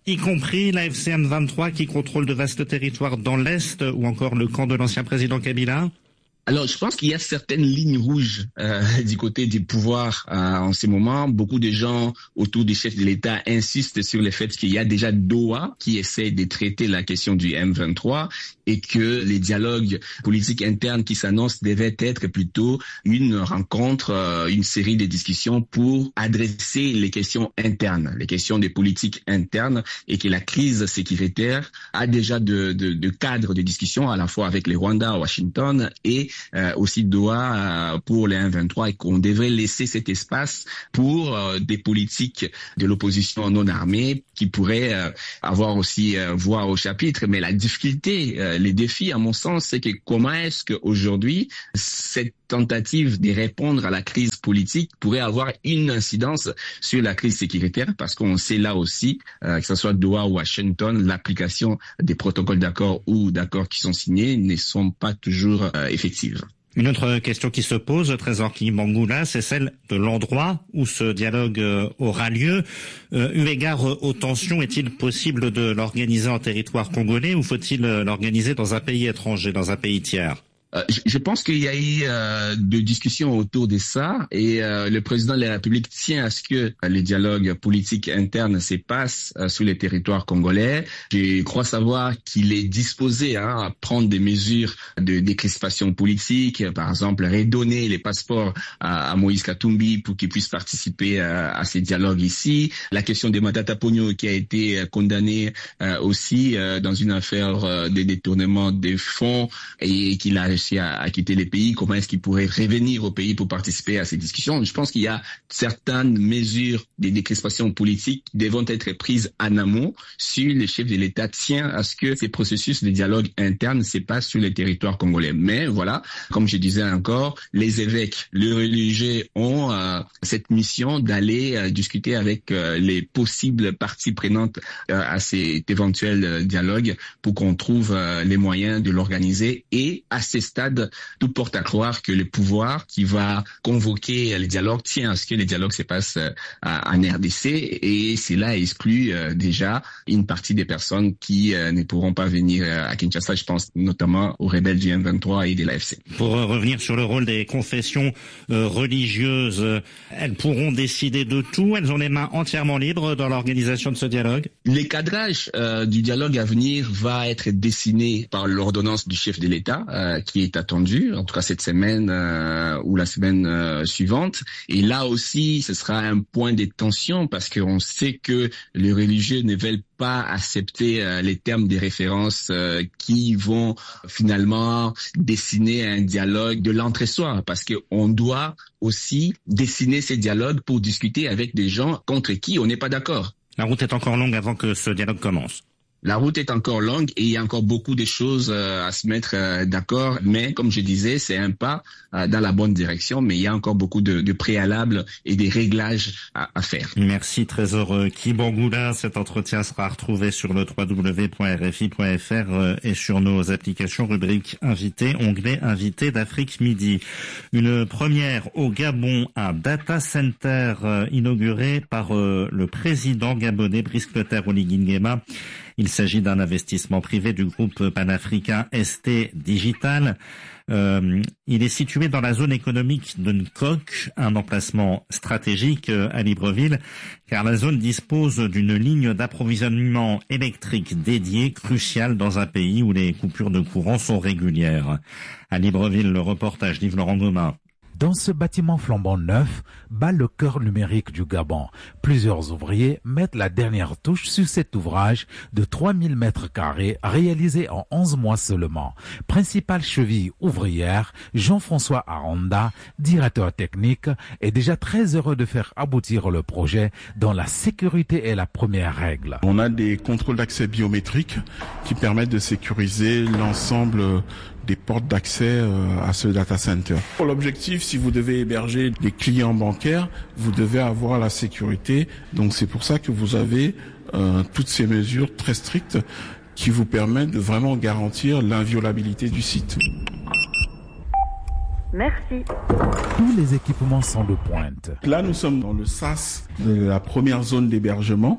y compris la F C M vingt-trois qui contrôle de vastes territoires dans l'Est ou encore le camp de l'ancien président Kabila? Alors, je pense qu'il y a certaines lignes rouges euh, du côté du pouvoir euh, en ce moment. Beaucoup de gens autour du chef de l'État insistent sur le fait qu'il y a déjà Doha qui essaie de traiter la question du M vingt-trois et que les dialogues politiques internes qui s'annoncent devaient être plutôt une rencontre, euh, une série de discussions pour adresser les questions internes, les questions des politiques internes, et que la crise sécuritaire a déjà de, de, de cadres de discussion à la fois avec les Rwanda, Washington et Euh, aussi Doha euh, pour les M vingt-trois, et qu'on devrait laisser cet espace pour euh, des politiques de l'opposition non armée qui pourraient euh, avoir aussi euh, voix au chapitre. Mais la difficulté, euh, les défis à mon sens, c'est que comment est-ce qu'aujourd'hui cette tentative de répondre à la crise politique pourrait avoir une incidence sur la crise sécuritaire, parce qu'on sait là aussi, euh, que ce soit Doha ou Washington, l'application des protocoles d'accord ou d'accords qui sont signés ne sont pas toujours euh, effectives. Une autre question qui se pose, Trésor Kibangula, c'est celle de l'endroit où ce dialogue euh, aura lieu. Euh, eu égard aux tensions, est-il possible de l'organiser en territoire congolais ou faut-il l'organiser dans un pays étranger, dans un pays tiers? Euh, je pense qu'il y a eu euh, de discussions autour de ça, et euh, le président de la République tient à ce que euh, les dialogues politiques internes se passent euh, sur les territoires congolais. Je crois savoir qu'il est disposé hein, à prendre des mesures de décrispation politique, par exemple redonner les passeports à, à Moïse Katumbi pour qu'il puisse participer euh, à ces dialogues ici. La question de Matata Ponyo qui a été euh, condamné euh, aussi euh, dans une affaire euh, de détournement des fonds et qu'il a À, à quitter les pays, comment est-ce qu'ils pourraient revenir au pays pour participer à ces discussions. Je pense qu'il y a certaines mesures de décrispation politique qui devront être prises en amont si le chef de l'État tient à ce que ces processus de dialogue interne se passent sur les territoires congolais. Mais voilà, comme je disais encore, les évêques, les religieux ont euh, cette mission d'aller euh, discuter avec euh, les possibles parties prenantes euh, à cet éventuel euh, dialogue pour qu'on trouve euh, les moyens de l'organiser. Et à ces stade, tout porte à croire que le pouvoir qui va convoquer les dialogues tient à ce que les dialogues se passent en R D C, et cela exclut euh, déjà une partie des personnes qui euh, ne pourront pas venir à Kinshasa. Je pense notamment aux rebelles du M vingt-trois et de l'A F C. Pour euh, revenir sur le rôle des confessions euh, religieuses, euh, elles pourront décider de tout, elles ont les mains entièrement libres dans l'organisation de ce dialogue? Le cadrage euh, du dialogue à venir va être dessiné par l'ordonnance du chef de l'État euh, qui est attendu, en tout cas cette semaine euh, ou la semaine euh, suivante. Et là aussi, ce sera un point de tension parce qu'on sait que les religieux ne veulent pas accepter euh, les termes des références euh, qui vont finalement dessiner un dialogue de l'entre-soi, parce qu'on doit aussi dessiner ces dialogues pour discuter avec des gens contre qui on n'est pas d'accord. La route est encore longue avant que ce dialogue commence. La route est encore longue et il y a encore beaucoup de choses euh, à se mettre euh, d'accord. Mais comme je disais, c'est un pas euh, dans la bonne direction, mais il y a encore beaucoup de, de préalables et des réglages à, à faire. Merci Trésor Kibangula. Cet entretien sera retrouvé sur le w w w point r f i point f r euh, et sur nos applications rubrique invité, onglet invité d'Afrique Midi. Une première au Gabon, un data center euh, inauguré par euh, le président gabonais Brice Clotaire Oligui Nguema. Il s'agit d'un investissement privé du groupe panafricain S T Digital. Euh, il est situé dans la zone économique de Nkok, un emplacement stratégique à Libreville, car la zone dispose d'une ligne d'approvisionnement électrique dédiée, cruciale dans un pays où les coupures de courant sont régulières. À Libreville, le reportage d'Yves Laurent Gomin. Dans ce bâtiment flambant neuf bat le cœur numérique du Gabon. Plusieurs ouvriers mettent la dernière touche sur cet ouvrage de trois mille mètres carrés réalisé en onze mois seulement. Principale cheville ouvrière, Jean-François Aranda, directeur technique, est déjà très heureux de faire aboutir le projet dont la sécurité est la première règle. On a des contrôles d'accès biométriques qui permettent de sécuriser l'ensemble des portes d'accès à ce data center. Pour l'objectif, si vous devez héberger des clients bancaires, vous devez avoir la sécurité. Donc c'est pour ça que vous avez euh, toutes ces mesures très strictes qui vous permettent de vraiment garantir l'inviolabilité du site. Merci. Tous les équipements sont de pointe. Là, nous sommes dans le S A S de la première zone d'hébergement.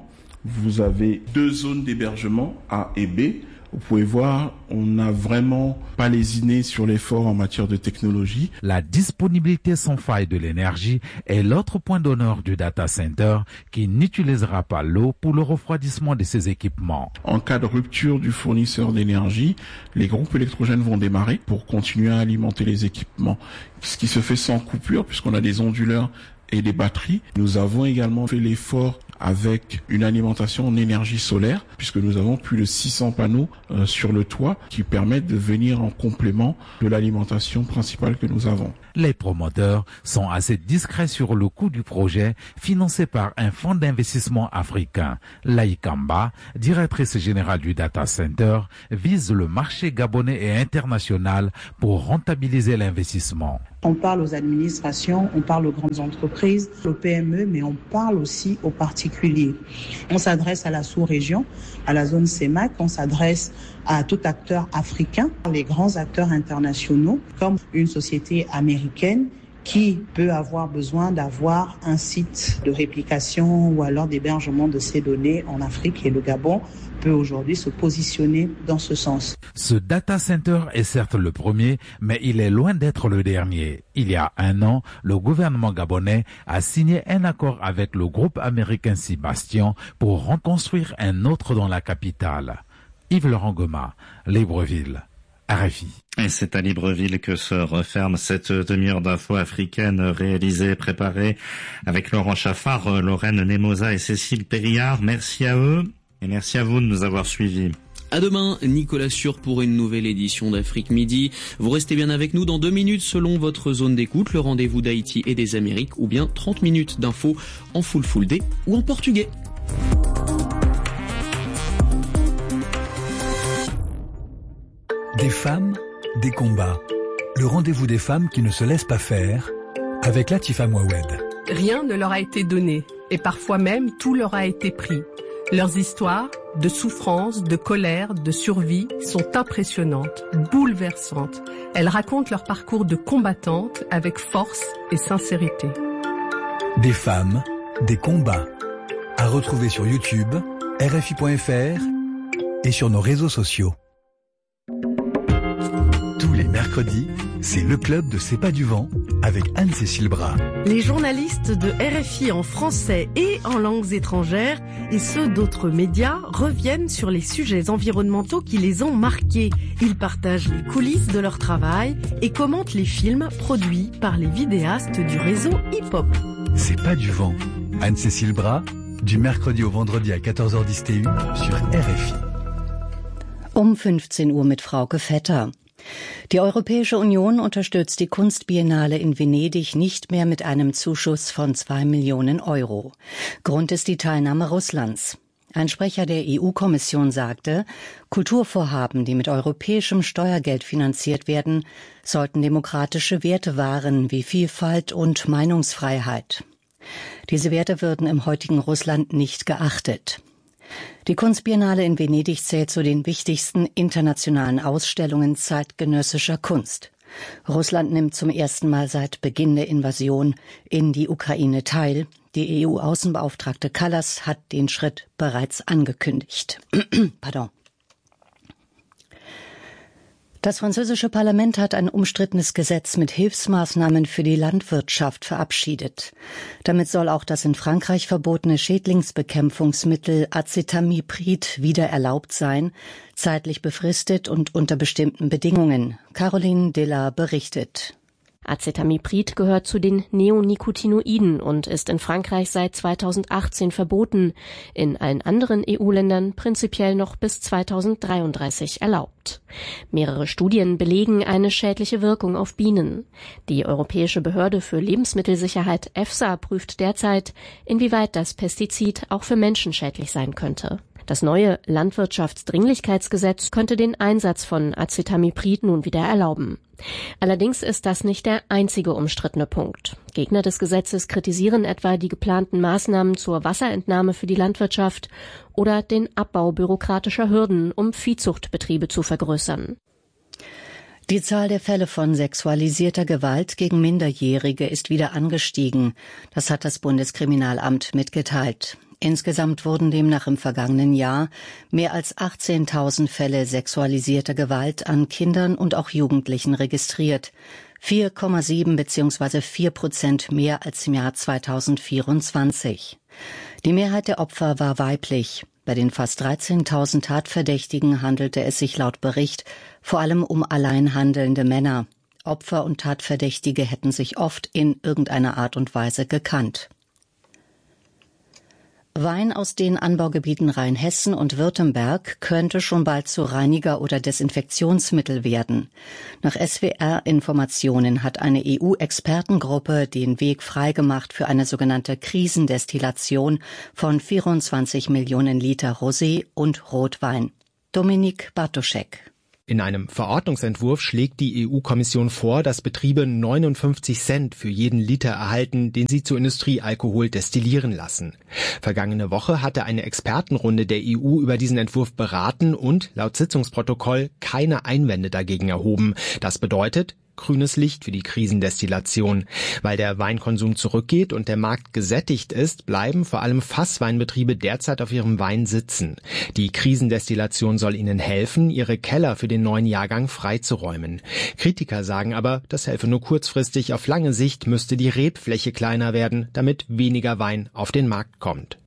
Vous avez deux zones d'hébergement, A et B. Vous pouvez voir, on n'a vraiment pas lésiné sur l'effort en matière de technologie. La disponibilité sans faille de l'énergie est l'autre point d'honneur du data center qui n'utilisera pas l'eau pour le refroidissement de ses équipements. En cas de rupture du fournisseur d'énergie, les groupes électrogènes vont démarrer pour continuer à alimenter les équipements. Ce qui se fait sans coupure puisqu'on a des onduleurs et des batteries. Nous avons également fait l'effort avec une alimentation en énergie solaire, puisque nous avons plus de six cents panneaux euh, sur le toit qui permettent de venir en complément de l'alimentation principale que nous avons. Les promoteurs sont assez discrets sur le coût du projet financé par un fonds d'investissement africain. Laïkamba, directrice générale du data center, vise le marché gabonais et international pour rentabiliser l'investissement. On parle aux administrations, on parle aux grandes entreprises, aux P M E, mais on parle aussi aux particuliers. On s'adresse à la sous-région, à la zone C E M A C, on s'adresse à tout acteur africain, les grands acteurs internationaux, comme une société américaine qui peut avoir besoin d'avoir un site de réplication ou alors d'hébergement de ces données en Afrique, et le Gabon peut aujourd'hui se positionner dans ce sens. Ce data center est certes le premier, mais il est loin d'être le dernier. Il y a un an, le gouvernement gabonais a signé un accord avec le groupe américain Sébastien pour reconstruire un autre dans la capitale. Yves-Laurent Goma, Libreville, R F I. Et c'est à Libreville que se referme cette demi-heure d'infos africaines réalisée, préparée avec Laurent Chaffard, Lorraine Nemosa et Cécile Périllard. Merci à eux et merci à vous de nous avoir suivis. À demain, Nicolas Sûr pour une nouvelle édition d'Afrique Midi. Vous restez bien avec nous dans deux minutes selon votre zone d'écoute, le rendez-vous d'Haïti et des Amériques, ou bien trente minutes d'infos en full full day ou en portugais. Des femmes, des combats. Le rendez-vous des femmes qui ne se laissent pas faire avec Latifa Mouawed. Rien ne leur a été donné et parfois même tout leur a été pris. Leurs histoires de souffrance, de colère, de survie sont impressionnantes, bouleversantes. Elles racontent leur parcours de combattantes avec force et sincérité. Des femmes, des combats. À retrouver sur YouTube, R F I point F R et sur nos réseaux sociaux. Tous les mercredis, c'est le club de C'est pas du vent avec Anne-Cécile Bras. Les journalistes de R F I en français et en langues étrangères et ceux d'autres médias reviennent sur les sujets environnementaux qui les ont marqués. Ils partagent les coulisses de leur travail et commentent les films produits par les vidéastes du réseau hip-hop. C'est pas du vent. Anne-Cécile Bras, du mercredi au vendredi à quatorze heures dix T U sur R F I. Um fünfzehn Uhr mit Frauke Vetter. Die Europäische Union unterstützt die Kunstbiennale in Venedig nicht mehr mit einem Zuschuss von zwei Millionen Euro. Grund ist die Teilnahme Russlands. Ein Sprecher der E U-Kommission sagte, Kulturvorhaben, die mit europäischem Steuergeld finanziert werden, sollten demokratische Werte wahren wie Vielfalt und Meinungsfreiheit. Diese Werte würden im heutigen Russland nicht geachtet. Die Kunstbiennale in Venedig zählt zu den wichtigsten internationalen Ausstellungen zeitgenössischer Kunst. Russland nimmt zum ersten Mal seit Beginn der Invasion in die Ukraine teil. Die E U-Außenbeauftragte Kallas hat den Schritt bereits angekündigt. Pardon. Das französische Parlament hat ein umstrittenes Gesetz mit Hilfsmaßnahmen für die Landwirtschaft verabschiedet. Damit soll auch das in Frankreich verbotene Schädlingsbekämpfungsmittel Acetamiprid wieder erlaubt sein, zeitlich befristet und unter bestimmten Bedingungen. Caroline Della berichtet. Acetamiprid gehört zu den Neonicotinoiden und ist in Frankreich seit zweitausendachtzehn verboten, in allen anderen E U-Ländern prinzipiell noch bis zweitausenddreiunddreißig erlaubt. Mehrere Studien belegen eine schädliche Wirkung auf Bienen. Die Europäische Behörde für Lebensmittelsicherheit EFSA prüft derzeit, inwieweit das Pestizid auch für Menschen schädlich sein könnte. Das neue Landwirtschaftsdringlichkeitsgesetz könnte den Einsatz von Acetamiprid nun wieder erlauben. Allerdings ist das nicht der einzige umstrittene Punkt. Gegner des Gesetzes kritisieren etwa die geplanten Maßnahmen zur Wasserentnahme für die Landwirtschaft oder den Abbau bürokratischer Hürden, um Viehzuchtbetriebe zu vergrößern. Die Zahl der Fälle von sexualisierter Gewalt gegen Minderjährige ist wieder angestiegen. Das hat das Bundeskriminalamt mitgeteilt. Insgesamt wurden demnach im vergangenen Jahr mehr als achtzehntausend Fälle sexualisierter Gewalt an Kindern und auch Jugendlichen registriert. vier Komma sieben bzw. vier Prozent mehr als im Jahr zweitausendvierundzwanzig. Die Mehrheit der Opfer war weiblich. Bei den fast dreizehntausend Tatverdächtigen handelte es sich laut Bericht vor allem um allein handelnde Männer. Opfer und Tatverdächtige hätten sich oft in irgendeiner Art und Weise gekannt. Wein aus den Anbaugebieten Rheinhessen und Württemberg könnte schon bald zu Reiniger- oder Desinfektionsmittel werden. Nach S W R-Informationen hat eine E U-Expertengruppe den Weg freigemacht für eine sogenannte Krisendestillation von vierundzwanzig Millionen Liter Rosé und Rotwein. Dominik Bartoschek. In einem Verordnungsentwurf schlägt die E U-Kommission vor, dass Betriebe neunundfünfzig Cent für jeden Liter erhalten, den sie zu Industriealkohol destillieren lassen. Vergangene Woche hatte eine Expertenrunde der E U über diesen Entwurf beraten und, laut Sitzungsprotokoll, keine Einwände dagegen erhoben. Das bedeutet grünes Licht für die Krisendestillation. Weil der Weinkonsum zurückgeht und der Markt gesättigt ist, bleiben vor allem Fassweinbetriebe derzeit auf ihrem Wein sitzen. Die Krisendestillation soll ihnen helfen, ihre Keller für den neuen Jahrgang freizuräumen. Kritiker sagen aber, das helfe nur kurzfristig, auf lange Sicht müsste die Rebfläche kleiner werden, damit weniger Wein auf den Markt kommt.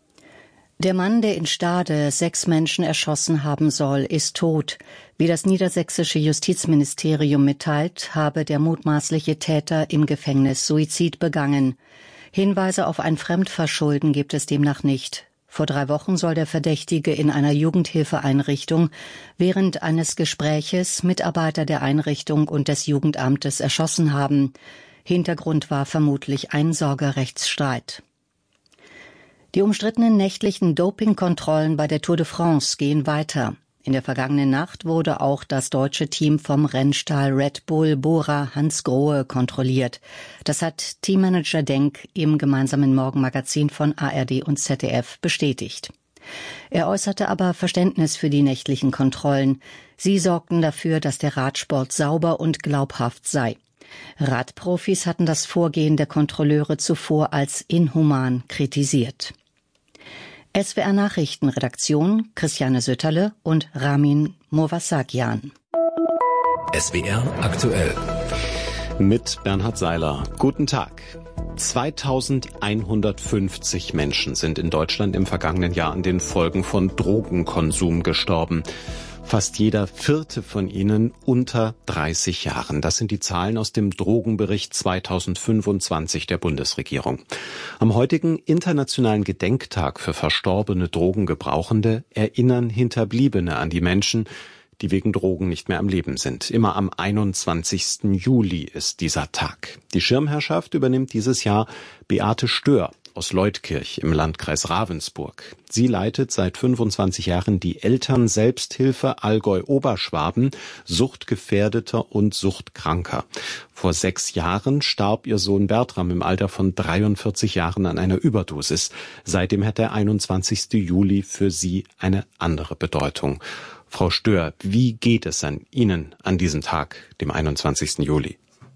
Der Mann, der in Stade sechs Menschen erschossen haben soll, ist tot. Wie das niedersächsische Justizministerium mitteilt, habe der mutmaßliche Täter im Gefängnis Suizid begangen. Hinweise auf ein Fremdverschulden gibt es demnach nicht. Vor drei Wochen soll der Verdächtige in einer Jugendhilfeeinrichtung während eines Gespräches Mitarbeiter der Einrichtung und des Jugendamtes erschossen haben. Hintergrund war vermutlich ein Sorgerechtsstreit. Die umstrittenen nächtlichen Dopingkontrollen bei der Tour de France gehen weiter. In der vergangenen Nacht wurde auch das deutsche Team vom Rennstall Red Bull Bora Hans Grohe kontrolliert. Das hat Teammanager Denk im gemeinsamen Morgenmagazin von A R D und Z D F bestätigt. Er äußerte aber Verständnis für die nächtlichen Kontrollen. Sie sorgten dafür, dass der Radsport sauber und glaubhaft sei. Radprofis hatten das Vorgehen der Kontrolleure zuvor als inhuman kritisiert. S W R Nachrichtenredaktion Christiane Sütterle und Ramin Movasagian. S W R aktuell. Mit Bernhard Seiler. Guten Tag. zweitausendeinhundertfünfzig Menschen sind in Deutschland im vergangenen Jahr an den Folgen von Drogenkonsum gestorben. Fast jeder vierte von ihnen unter dreißig Jahren. Das sind die Zahlen aus dem Drogenbericht zweitausendfünfundzwanzig der Bundesregierung. Am heutigen Internationalen Gedenktag für verstorbene Drogengebrauchende erinnern Hinterbliebene an die Menschen, die wegen Drogen nicht mehr am Leben sind. Immer am einundzwanzigsten Juli ist dieser Tag. Die Schirmherrschaft übernimmt dieses Jahr Beate Stör aus Leutkirch im Landkreis Ravensburg. Sie leitet seit fünfundzwanzig Jahren die Elternselbsthilfe Allgäu-Oberschwaben, Suchtgefährdeter und Suchtkranker. Vor sechs Jahren starb ihr Sohn Bertram im Alter von dreiundvierzig Jahren an einer Überdosis. Seitdem hat der einundzwanzigste Juli für sie eine andere Bedeutung. Frau Stör, wie geht es an Ihnen an diesem Tag, dem einundzwanzigsten Juli?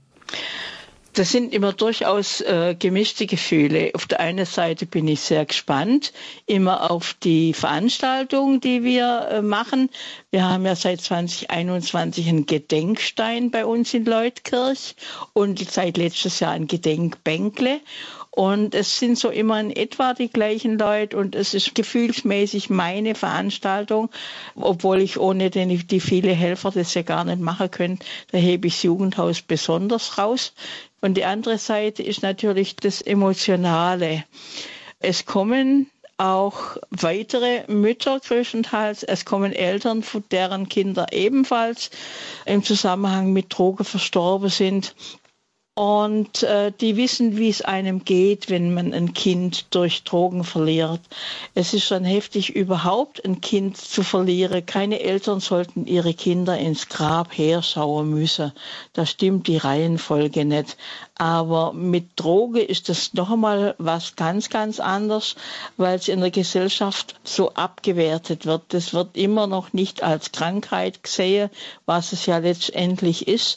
Das sind immer durchaus äh, gemischte Gefühle. Auf der einen Seite bin ich sehr gespannt, immer auf die Veranstaltung, die wir äh, machen. Wir haben ja seit zweitausendeinundzwanzig einen Gedenkstein bei uns in Leutkirch und seit letztes Jahr ein Gedenkbänkle. Und es sind so immer in etwa die gleichen Leute und es ist gefühlsmäßig meine Veranstaltung, obwohl ich ohne den, die viele Helfer das ja gar nicht machen könnte. Da hebe ich das Jugendhaus besonders raus. Und die andere Seite ist natürlich das Emotionale. Es kommen auch weitere Mütter größtenteils, es kommen Eltern, deren Kinder ebenfalls im Zusammenhang mit Drogen verstorben sind. Und äh, die wissen, wie es einem geht, wenn man ein Kind durch Drogen verliert. Es ist schon heftig, überhaupt ein Kind zu verlieren. Keine Eltern sollten ihre Kinder ins Grab herschauen müssen. Da stimmt die Reihenfolge nicht. Aber mit Droge ist das noch einmal was ganz, ganz anderes, weil es in der Gesellschaft so abgewertet wird. Das wird immer noch nicht als Krankheit gesehen, was es ja letztendlich ist.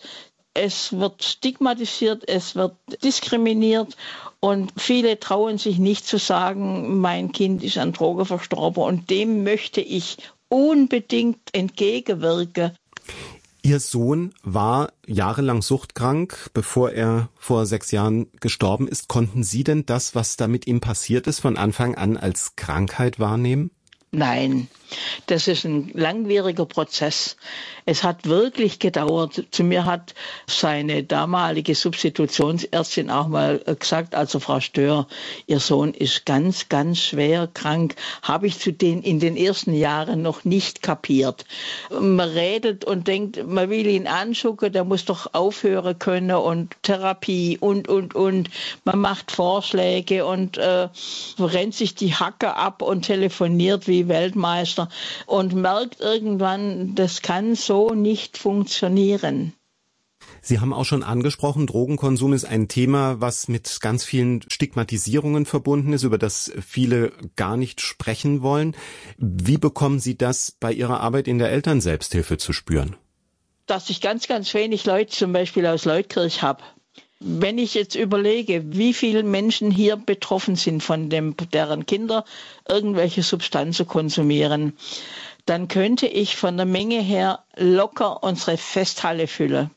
Es wird stigmatisiert, es wird diskriminiert und viele trauen sich nicht zu sagen, mein Kind ist an Drogen verstorben und dem möchte ich unbedingt entgegenwirken. Ihr Sohn war jahrelang suchtkrank, bevor er vor sechs Jahren gestorben ist. Konnten Sie denn das, was da mit ihm passiert ist, von Anfang an als Krankheit wahrnehmen? Nein, das ist ein langwieriger Prozess. Es hat wirklich gedauert. Zu mir hat seine damalige Substitutionsärztin auch mal gesagt, also Frau Stör, Ihr Sohn ist ganz, ganz schwer krank. Habe ich zu den in den ersten Jahren noch nicht kapiert. Man redet und denkt, man will ihn anschucken, der muss doch aufhören können und Therapie und, und, und. Man macht Vorschläge und äh, rennt sich die Hacke ab und telefoniert wie Weltmeister und merkt irgendwann, das kann so nicht funktionieren. Sie haben auch schon angesprochen, Drogenkonsum ist ein Thema, was mit ganz vielen Stigmatisierungen verbunden ist, über das viele gar nicht sprechen wollen. Wie bekommen Sie das bei Ihrer Arbeit in der Elternselbsthilfe zu spüren? Dass ich ganz, ganz wenig Leute zum Beispiel aus Leutkirch habe. Wenn ich jetzt überlege, wie viele Menschen hier betroffen sind von dem, deren Kinder irgendwelche Substanzen konsumieren, dann könnte ich von der Menge her locker unsere Festhalle füllen.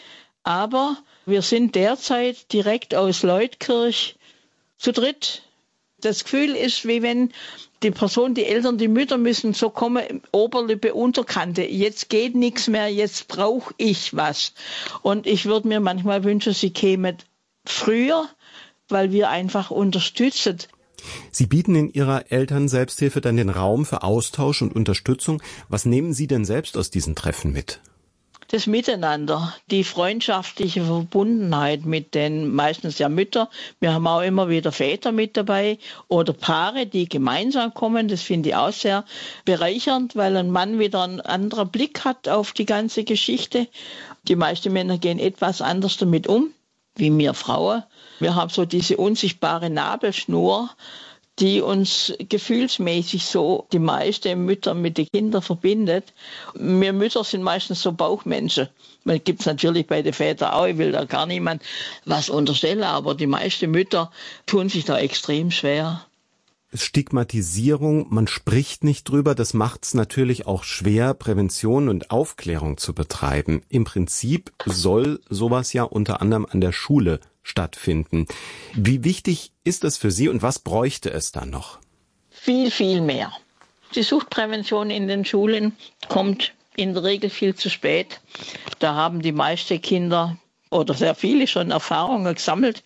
Aber wir sind derzeit direkt aus Leutkirch zu dritt. Das Gefühl ist, wie wenn die Person, die Eltern, die Mütter müssen so kommen, Oberlippe, Unterkante. Jetzt geht nichts mehr, jetzt brauche ich was. Und ich würde mir manchmal wünschen, sie kämen früher, weil wir einfach unterstützen. Sie bieten in Ihrer Elternselbsthilfe dann den Raum für Austausch und Unterstützung. Was nehmen Sie denn selbst aus diesen Treffen mit? Das Miteinander, die freundschaftliche Verbundenheit mit den meistens ja Mütter. Wir haben auch immer wieder Väter mit dabei oder Paare, die gemeinsam kommen. Das finde ich auch sehr bereichernd, weil ein Mann wieder einen anderen Blick hat auf die ganze Geschichte. Die meisten Männer gehen etwas anders damit um, wie wir Frauen. Wir haben so diese unsichtbare Nabelschnur, die uns gefühlsmäßig so die meisten Mütter mit den Kindern verbindet. Wir Mütter sind meistens so Bauchmenschen. Man gibt es natürlich bei den Vätern auch, ich will da gar niemand was unterstellen, aber die meisten Mütter tun sich da extrem schwer. Stigmatisierung, man spricht nicht drüber, das macht es natürlich auch schwer, Prävention und Aufklärung zu betreiben. Im Prinzip soll sowas ja unter anderem an der Schule stattfinden. Wie wichtig ist das für Sie und was bräuchte es dann noch? Viel, viel mehr. Die Suchtprävention in den Schulen kommt in der Regel viel zu spät. Da haben die meisten Kinder oder sehr viele schon Erfahrungen gesammelt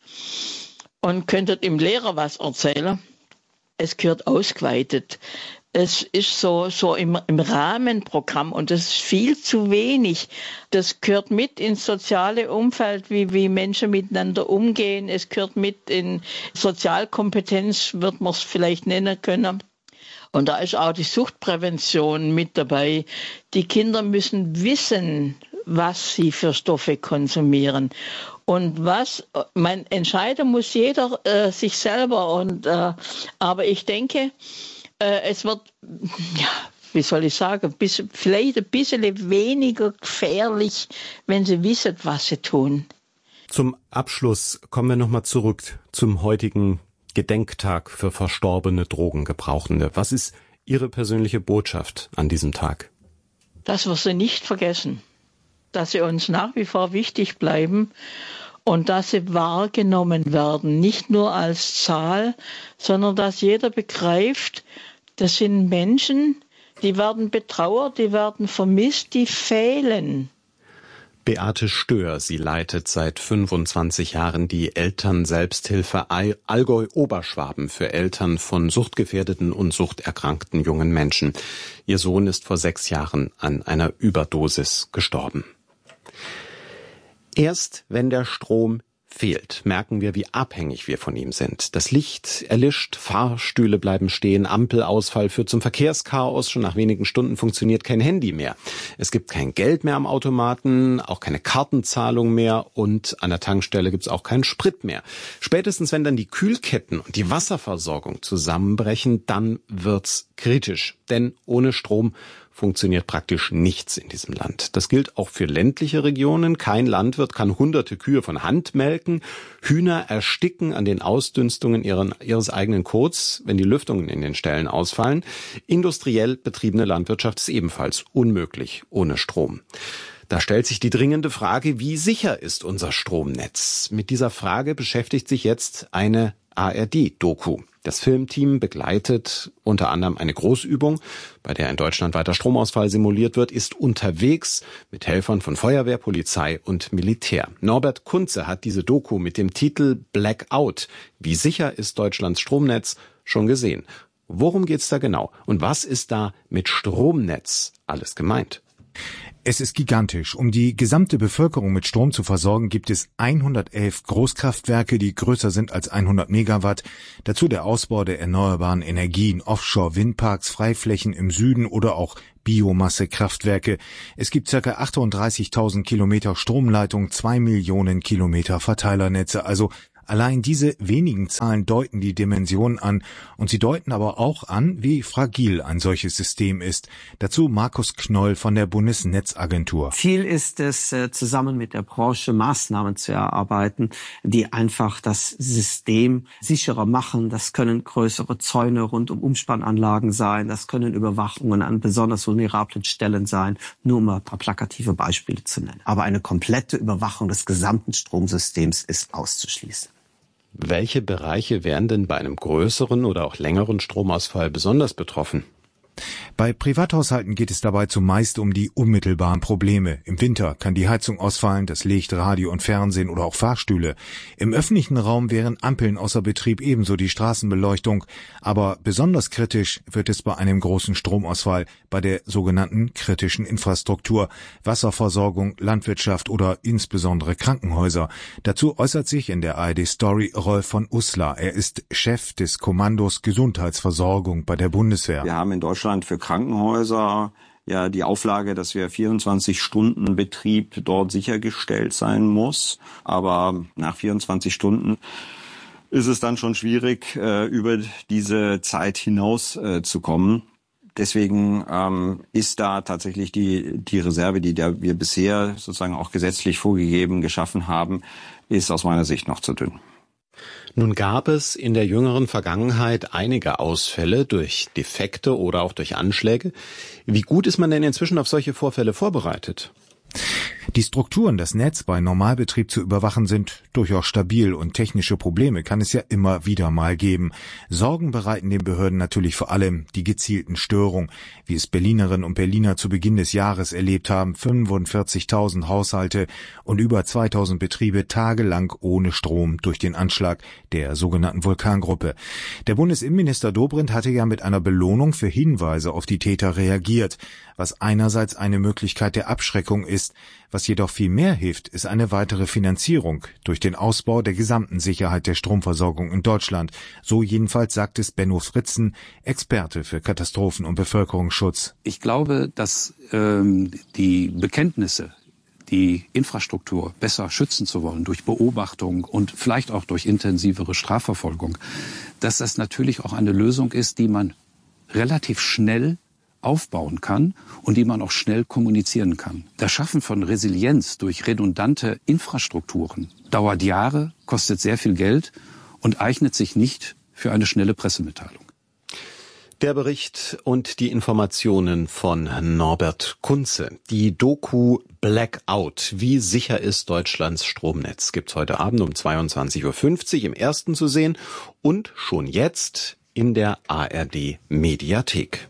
und könnten dem Lehrer was erzählen. Es gehört ausgeweitet. Es ist so, so im, im Rahmenprogramm und das ist viel zu wenig. Das gehört mit ins soziale Umfeld, wie, wie Menschen miteinander umgehen. Es gehört mit in Sozialkompetenz, wird man es vielleicht nennen können. Und da ist auch die Suchtprävention mit dabei. Die Kinder müssen wissen, was sie für Stoffe konsumieren. Und was, man entscheiden muss jeder äh, sich selber. Und, äh, aber ich denke, es wird, ja, wie soll ich sagen, bis, vielleicht ein bisschen weniger gefährlich, wenn sie wissen, was sie tun. Zum Abschluss kommen wir nochmal zurück zum heutigen Gedenktag für verstorbene Drogengebrauchende. Was ist Ihre persönliche Botschaft an diesem Tag? Dass wir sie nicht vergessen, dass sie uns nach wie vor wichtig bleiben und dass sie wahrgenommen werden, nicht nur als Zahl, sondern dass jeder begreift, das sind Menschen, die werden betrauert, die werden vermisst, die fehlen. Beate Stör, sie leitet seit fünfundzwanzig Jahren die Elternselbsthilfe Allgäu-Oberschwaben für Eltern von suchtgefährdeten und suchterkrankten jungen Menschen. Ihr Sohn ist vor sechs Jahren an einer Überdosis gestorben. Erst wenn der Strom fehlt, merken wir, wie abhängig wir von ihm sind. Das Licht erlischt, Fahrstühle bleiben stehen, Ampelausfall führt zum Verkehrschaos. Schon nach wenigen Stunden funktioniert kein Handy mehr. Es gibt kein Geld mehr am Automaten, auch keine Kartenzahlung mehr und an der Tankstelle gibt es auch keinen Sprit mehr. Spätestens, wenn dann die Kühlketten und die Wasserversorgung zusammenbrechen, dann wird's kritisch. Denn ohne Strom funktioniert praktisch nichts in diesem Land. Das gilt auch für ländliche Regionen. Kein Landwirt kann hunderte Kühe von Hand melken. Hühner ersticken an den Ausdünstungen ihren, ihres eigenen Kots, wenn die Lüftungen in den Ställen ausfallen. Industriell betriebene Landwirtschaft ist ebenfalls unmöglich ohne Strom. Da stellt sich die dringende Frage, wie sicher ist unser Stromnetz? Mit dieser Frage beschäftigt sich jetzt eine A R D-Doku. Das Filmteam begleitet unter anderem eine Großübung, bei der in Deutschland weiter Stromausfall simuliert wird, ist unterwegs mit Helfern von Feuerwehr, Polizei und Militär. Norbert Kunze hat diese Doku mit dem Titel Blackout. Wie sicher ist Deutschlands Stromnetz? Schon gesehen. Worum geht's da genau? Und was ist da mit Stromnetz alles gemeint? Es ist gigantisch. Um die gesamte Bevölkerung mit Strom zu versorgen, gibt es hundertelf Großkraftwerke, die größer sind als hundert Megawatt. Dazu der Ausbau der erneuerbaren Energien, Offshore-Windparks, Freiflächen im Süden oder auch Biomassekraftwerke. Es gibt ca. achtunddreißigtausend Kilometer Stromleitung, zwei Millionen Kilometer Verteilernetze. Also allein diese wenigen Zahlen deuten die Dimensionen an und sie deuten aber auch an, wie fragil ein solches System ist. Dazu Markus Knoll von der Bundesnetzagentur. Ziel ist es, zusammen mit der Branche Maßnahmen zu erarbeiten, die einfach das System sicherer machen. Das können größere Zäune rund um Umspannanlagen sein, das können Überwachungen an besonders vulnerablen Stellen sein, nur um ein paar plakative Beispiele zu nennen. Aber eine komplette Überwachung des gesamten Stromsystems ist auszuschließen. Welche Bereiche wären denn bei einem größeren oder auch längeren Stromausfall besonders betroffen? Bei Privathaushalten geht es dabei zumeist um die unmittelbaren Probleme. Im Winter kann die Heizung ausfallen, das Licht, Radio und Fernsehen oder auch Fahrstühle. Im öffentlichen Raum wären Ampeln außer Betrieb, ebenso die Straßenbeleuchtung. Aber besonders kritisch wird es bei einem großen Stromausfall, bei der sogenannten kritischen Infrastruktur, Wasserversorgung, Landwirtschaft oder insbesondere Krankenhäuser. Dazu äußert sich in der A R D-Story Rolf von Uslar. Er ist Chef des Kommandos Gesundheitsversorgung bei der Bundeswehr. Wir haben in Deutschland für Krankenhäuser ja die Auflage, dass wir vierundzwanzig Stunden Betrieb dort sichergestellt sein muss. Aber nach vierundzwanzig Stunden ist es dann schon schwierig, äh, über diese Zeit hinaus äh, zu kommen. Deswegen ähm, ist da tatsächlich die die Reserve, die da wir bisher sozusagen auch gesetzlich vorgegeben geschaffen haben, ist aus meiner Sicht noch zu dünn. Nun gab es in der jüngeren Vergangenheit einige Ausfälle durch Defekte oder auch durch Anschläge. Wie gut ist man denn inzwischen auf solche Vorfälle vorbereitet? Die Strukturen, das Netz bei Normalbetrieb zu überwachen, sind durchaus stabil und technische Probleme kann es ja immer wieder mal geben. Sorgen bereiten den Behörden natürlich vor allem die gezielten Störungen, wie es Berlinerinnen und Berliner zu Beginn des Jahres erlebt haben. fünfundvierzigtausend Haushalte und über zweitausend Betriebe tagelang ohne Strom durch den Anschlag der sogenannten Vulkangruppe. Der Bundesinnenminister Dobrindt hatte ja mit einer Belohnung für Hinweise auf die Täter reagiert, was einerseits eine Möglichkeit der Abschreckung ist. Was jedoch viel mehr hilft, ist eine weitere Finanzierung durch den Ausbau der gesamten Sicherheit der Stromversorgung in Deutschland. So jedenfalls sagt es Benno Fritzen, Experte für Katastrophen- und Bevölkerungsschutz. Ich glaube, dass ähm, die Bekenntnisse, die Infrastruktur besser schützen zu wollen durch Beobachtung und vielleicht auch durch intensivere Strafverfolgung, dass das natürlich auch eine Lösung ist, die man relativ schnell aufbauen kann und die man auch schnell kommunizieren kann. Das Schaffen von Resilienz durch redundante Infrastrukturen dauert Jahre, kostet sehr viel Geld und eignet sich nicht für eine schnelle Pressemitteilung. Der Bericht und die Informationen von Norbert Kunze. Die Doku Blackout. Wie sicher ist Deutschlands Stromnetz? Gibt's heute Abend um zweiundzwanzig Uhr fünfzig im Ersten zu sehen und schon jetzt in der A R D Mediathek.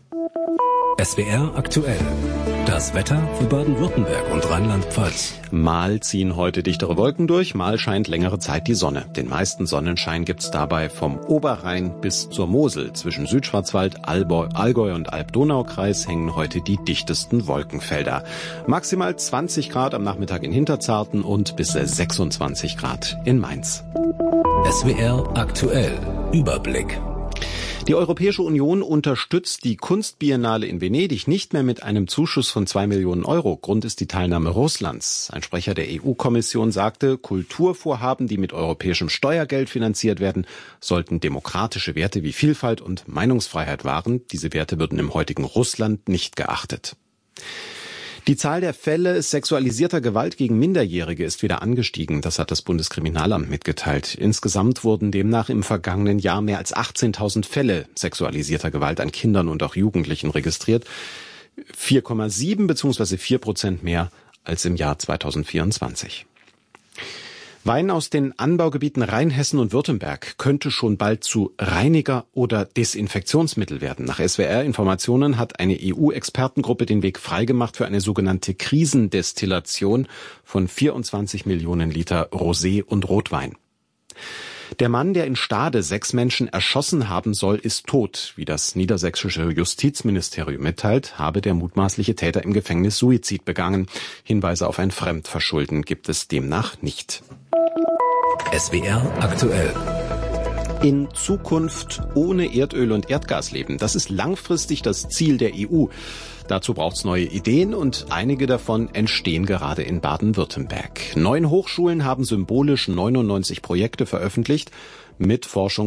S W R aktuell. Das Wetter für Baden-Württemberg und Rheinland-Pfalz. Mal ziehen heute dichtere Wolken durch, mal scheint längere Zeit die Sonne. Den meisten Sonnenschein gibt's dabei vom Oberrhein bis zur Mosel. Zwischen Südschwarzwald, Allgäu und Alb-Donau-Kreis hängen heute die dichtesten Wolkenfelder. Maximal zwanzig Grad am Nachmittag in Hinterzarten und bis sechsundzwanzig Grad in Mainz. S W R aktuell. Überblick. Die Europäische Union unterstützt die Kunstbiennale in Venedig nicht mehr mit einem Zuschuss von zwei Millionen Euro. Grund ist die Teilnahme Russlands. Ein Sprecher der E U-Kommission sagte, Kulturvorhaben, die mit europäischem Steuergeld finanziert werden, sollten demokratische Werte wie Vielfalt und Meinungsfreiheit wahren. Diese Werte würden im heutigen Russland nicht geachtet. Die Zahl der Fälle sexualisierter Gewalt gegen Minderjährige ist wieder angestiegen. Das hat das Bundeskriminalamt mitgeteilt. Insgesamt wurden demnach im vergangenen Jahr mehr als achtzehntausend Fälle sexualisierter Gewalt an Kindern und auch Jugendlichen registriert. vier Komma sieben bzw. vier Prozent mehr als im Jahr zweitausendvierundzwanzig. Wein aus den Anbaugebieten Rheinhessen und Württemberg könnte schon bald zu Reiniger oder Desinfektionsmittel werden. Nach S W R-Informationen hat eine E U-Expertengruppe den Weg freigemacht für eine sogenannte Krisendestillation von vierundzwanzig Millionen Liter Rosé und Rotwein. Der Mann, der in Stade sechs Menschen erschossen haben soll, ist tot. Wie das niedersächsische Justizministerium mitteilt, habe der mutmaßliche Täter im Gefängnis Suizid begangen. Hinweise auf ein Fremdverschulden gibt es demnach nicht. S W R aktuell. In Zukunft ohne Erdöl und Erdgas leben. Das ist langfristig das Ziel der E U. Dazu braucht es neue Ideen und einige davon entstehen gerade in Baden-Württemberg. Neun Hochschulen haben symbolisch neunundneunzig Projekte veröffentlicht mit Forschung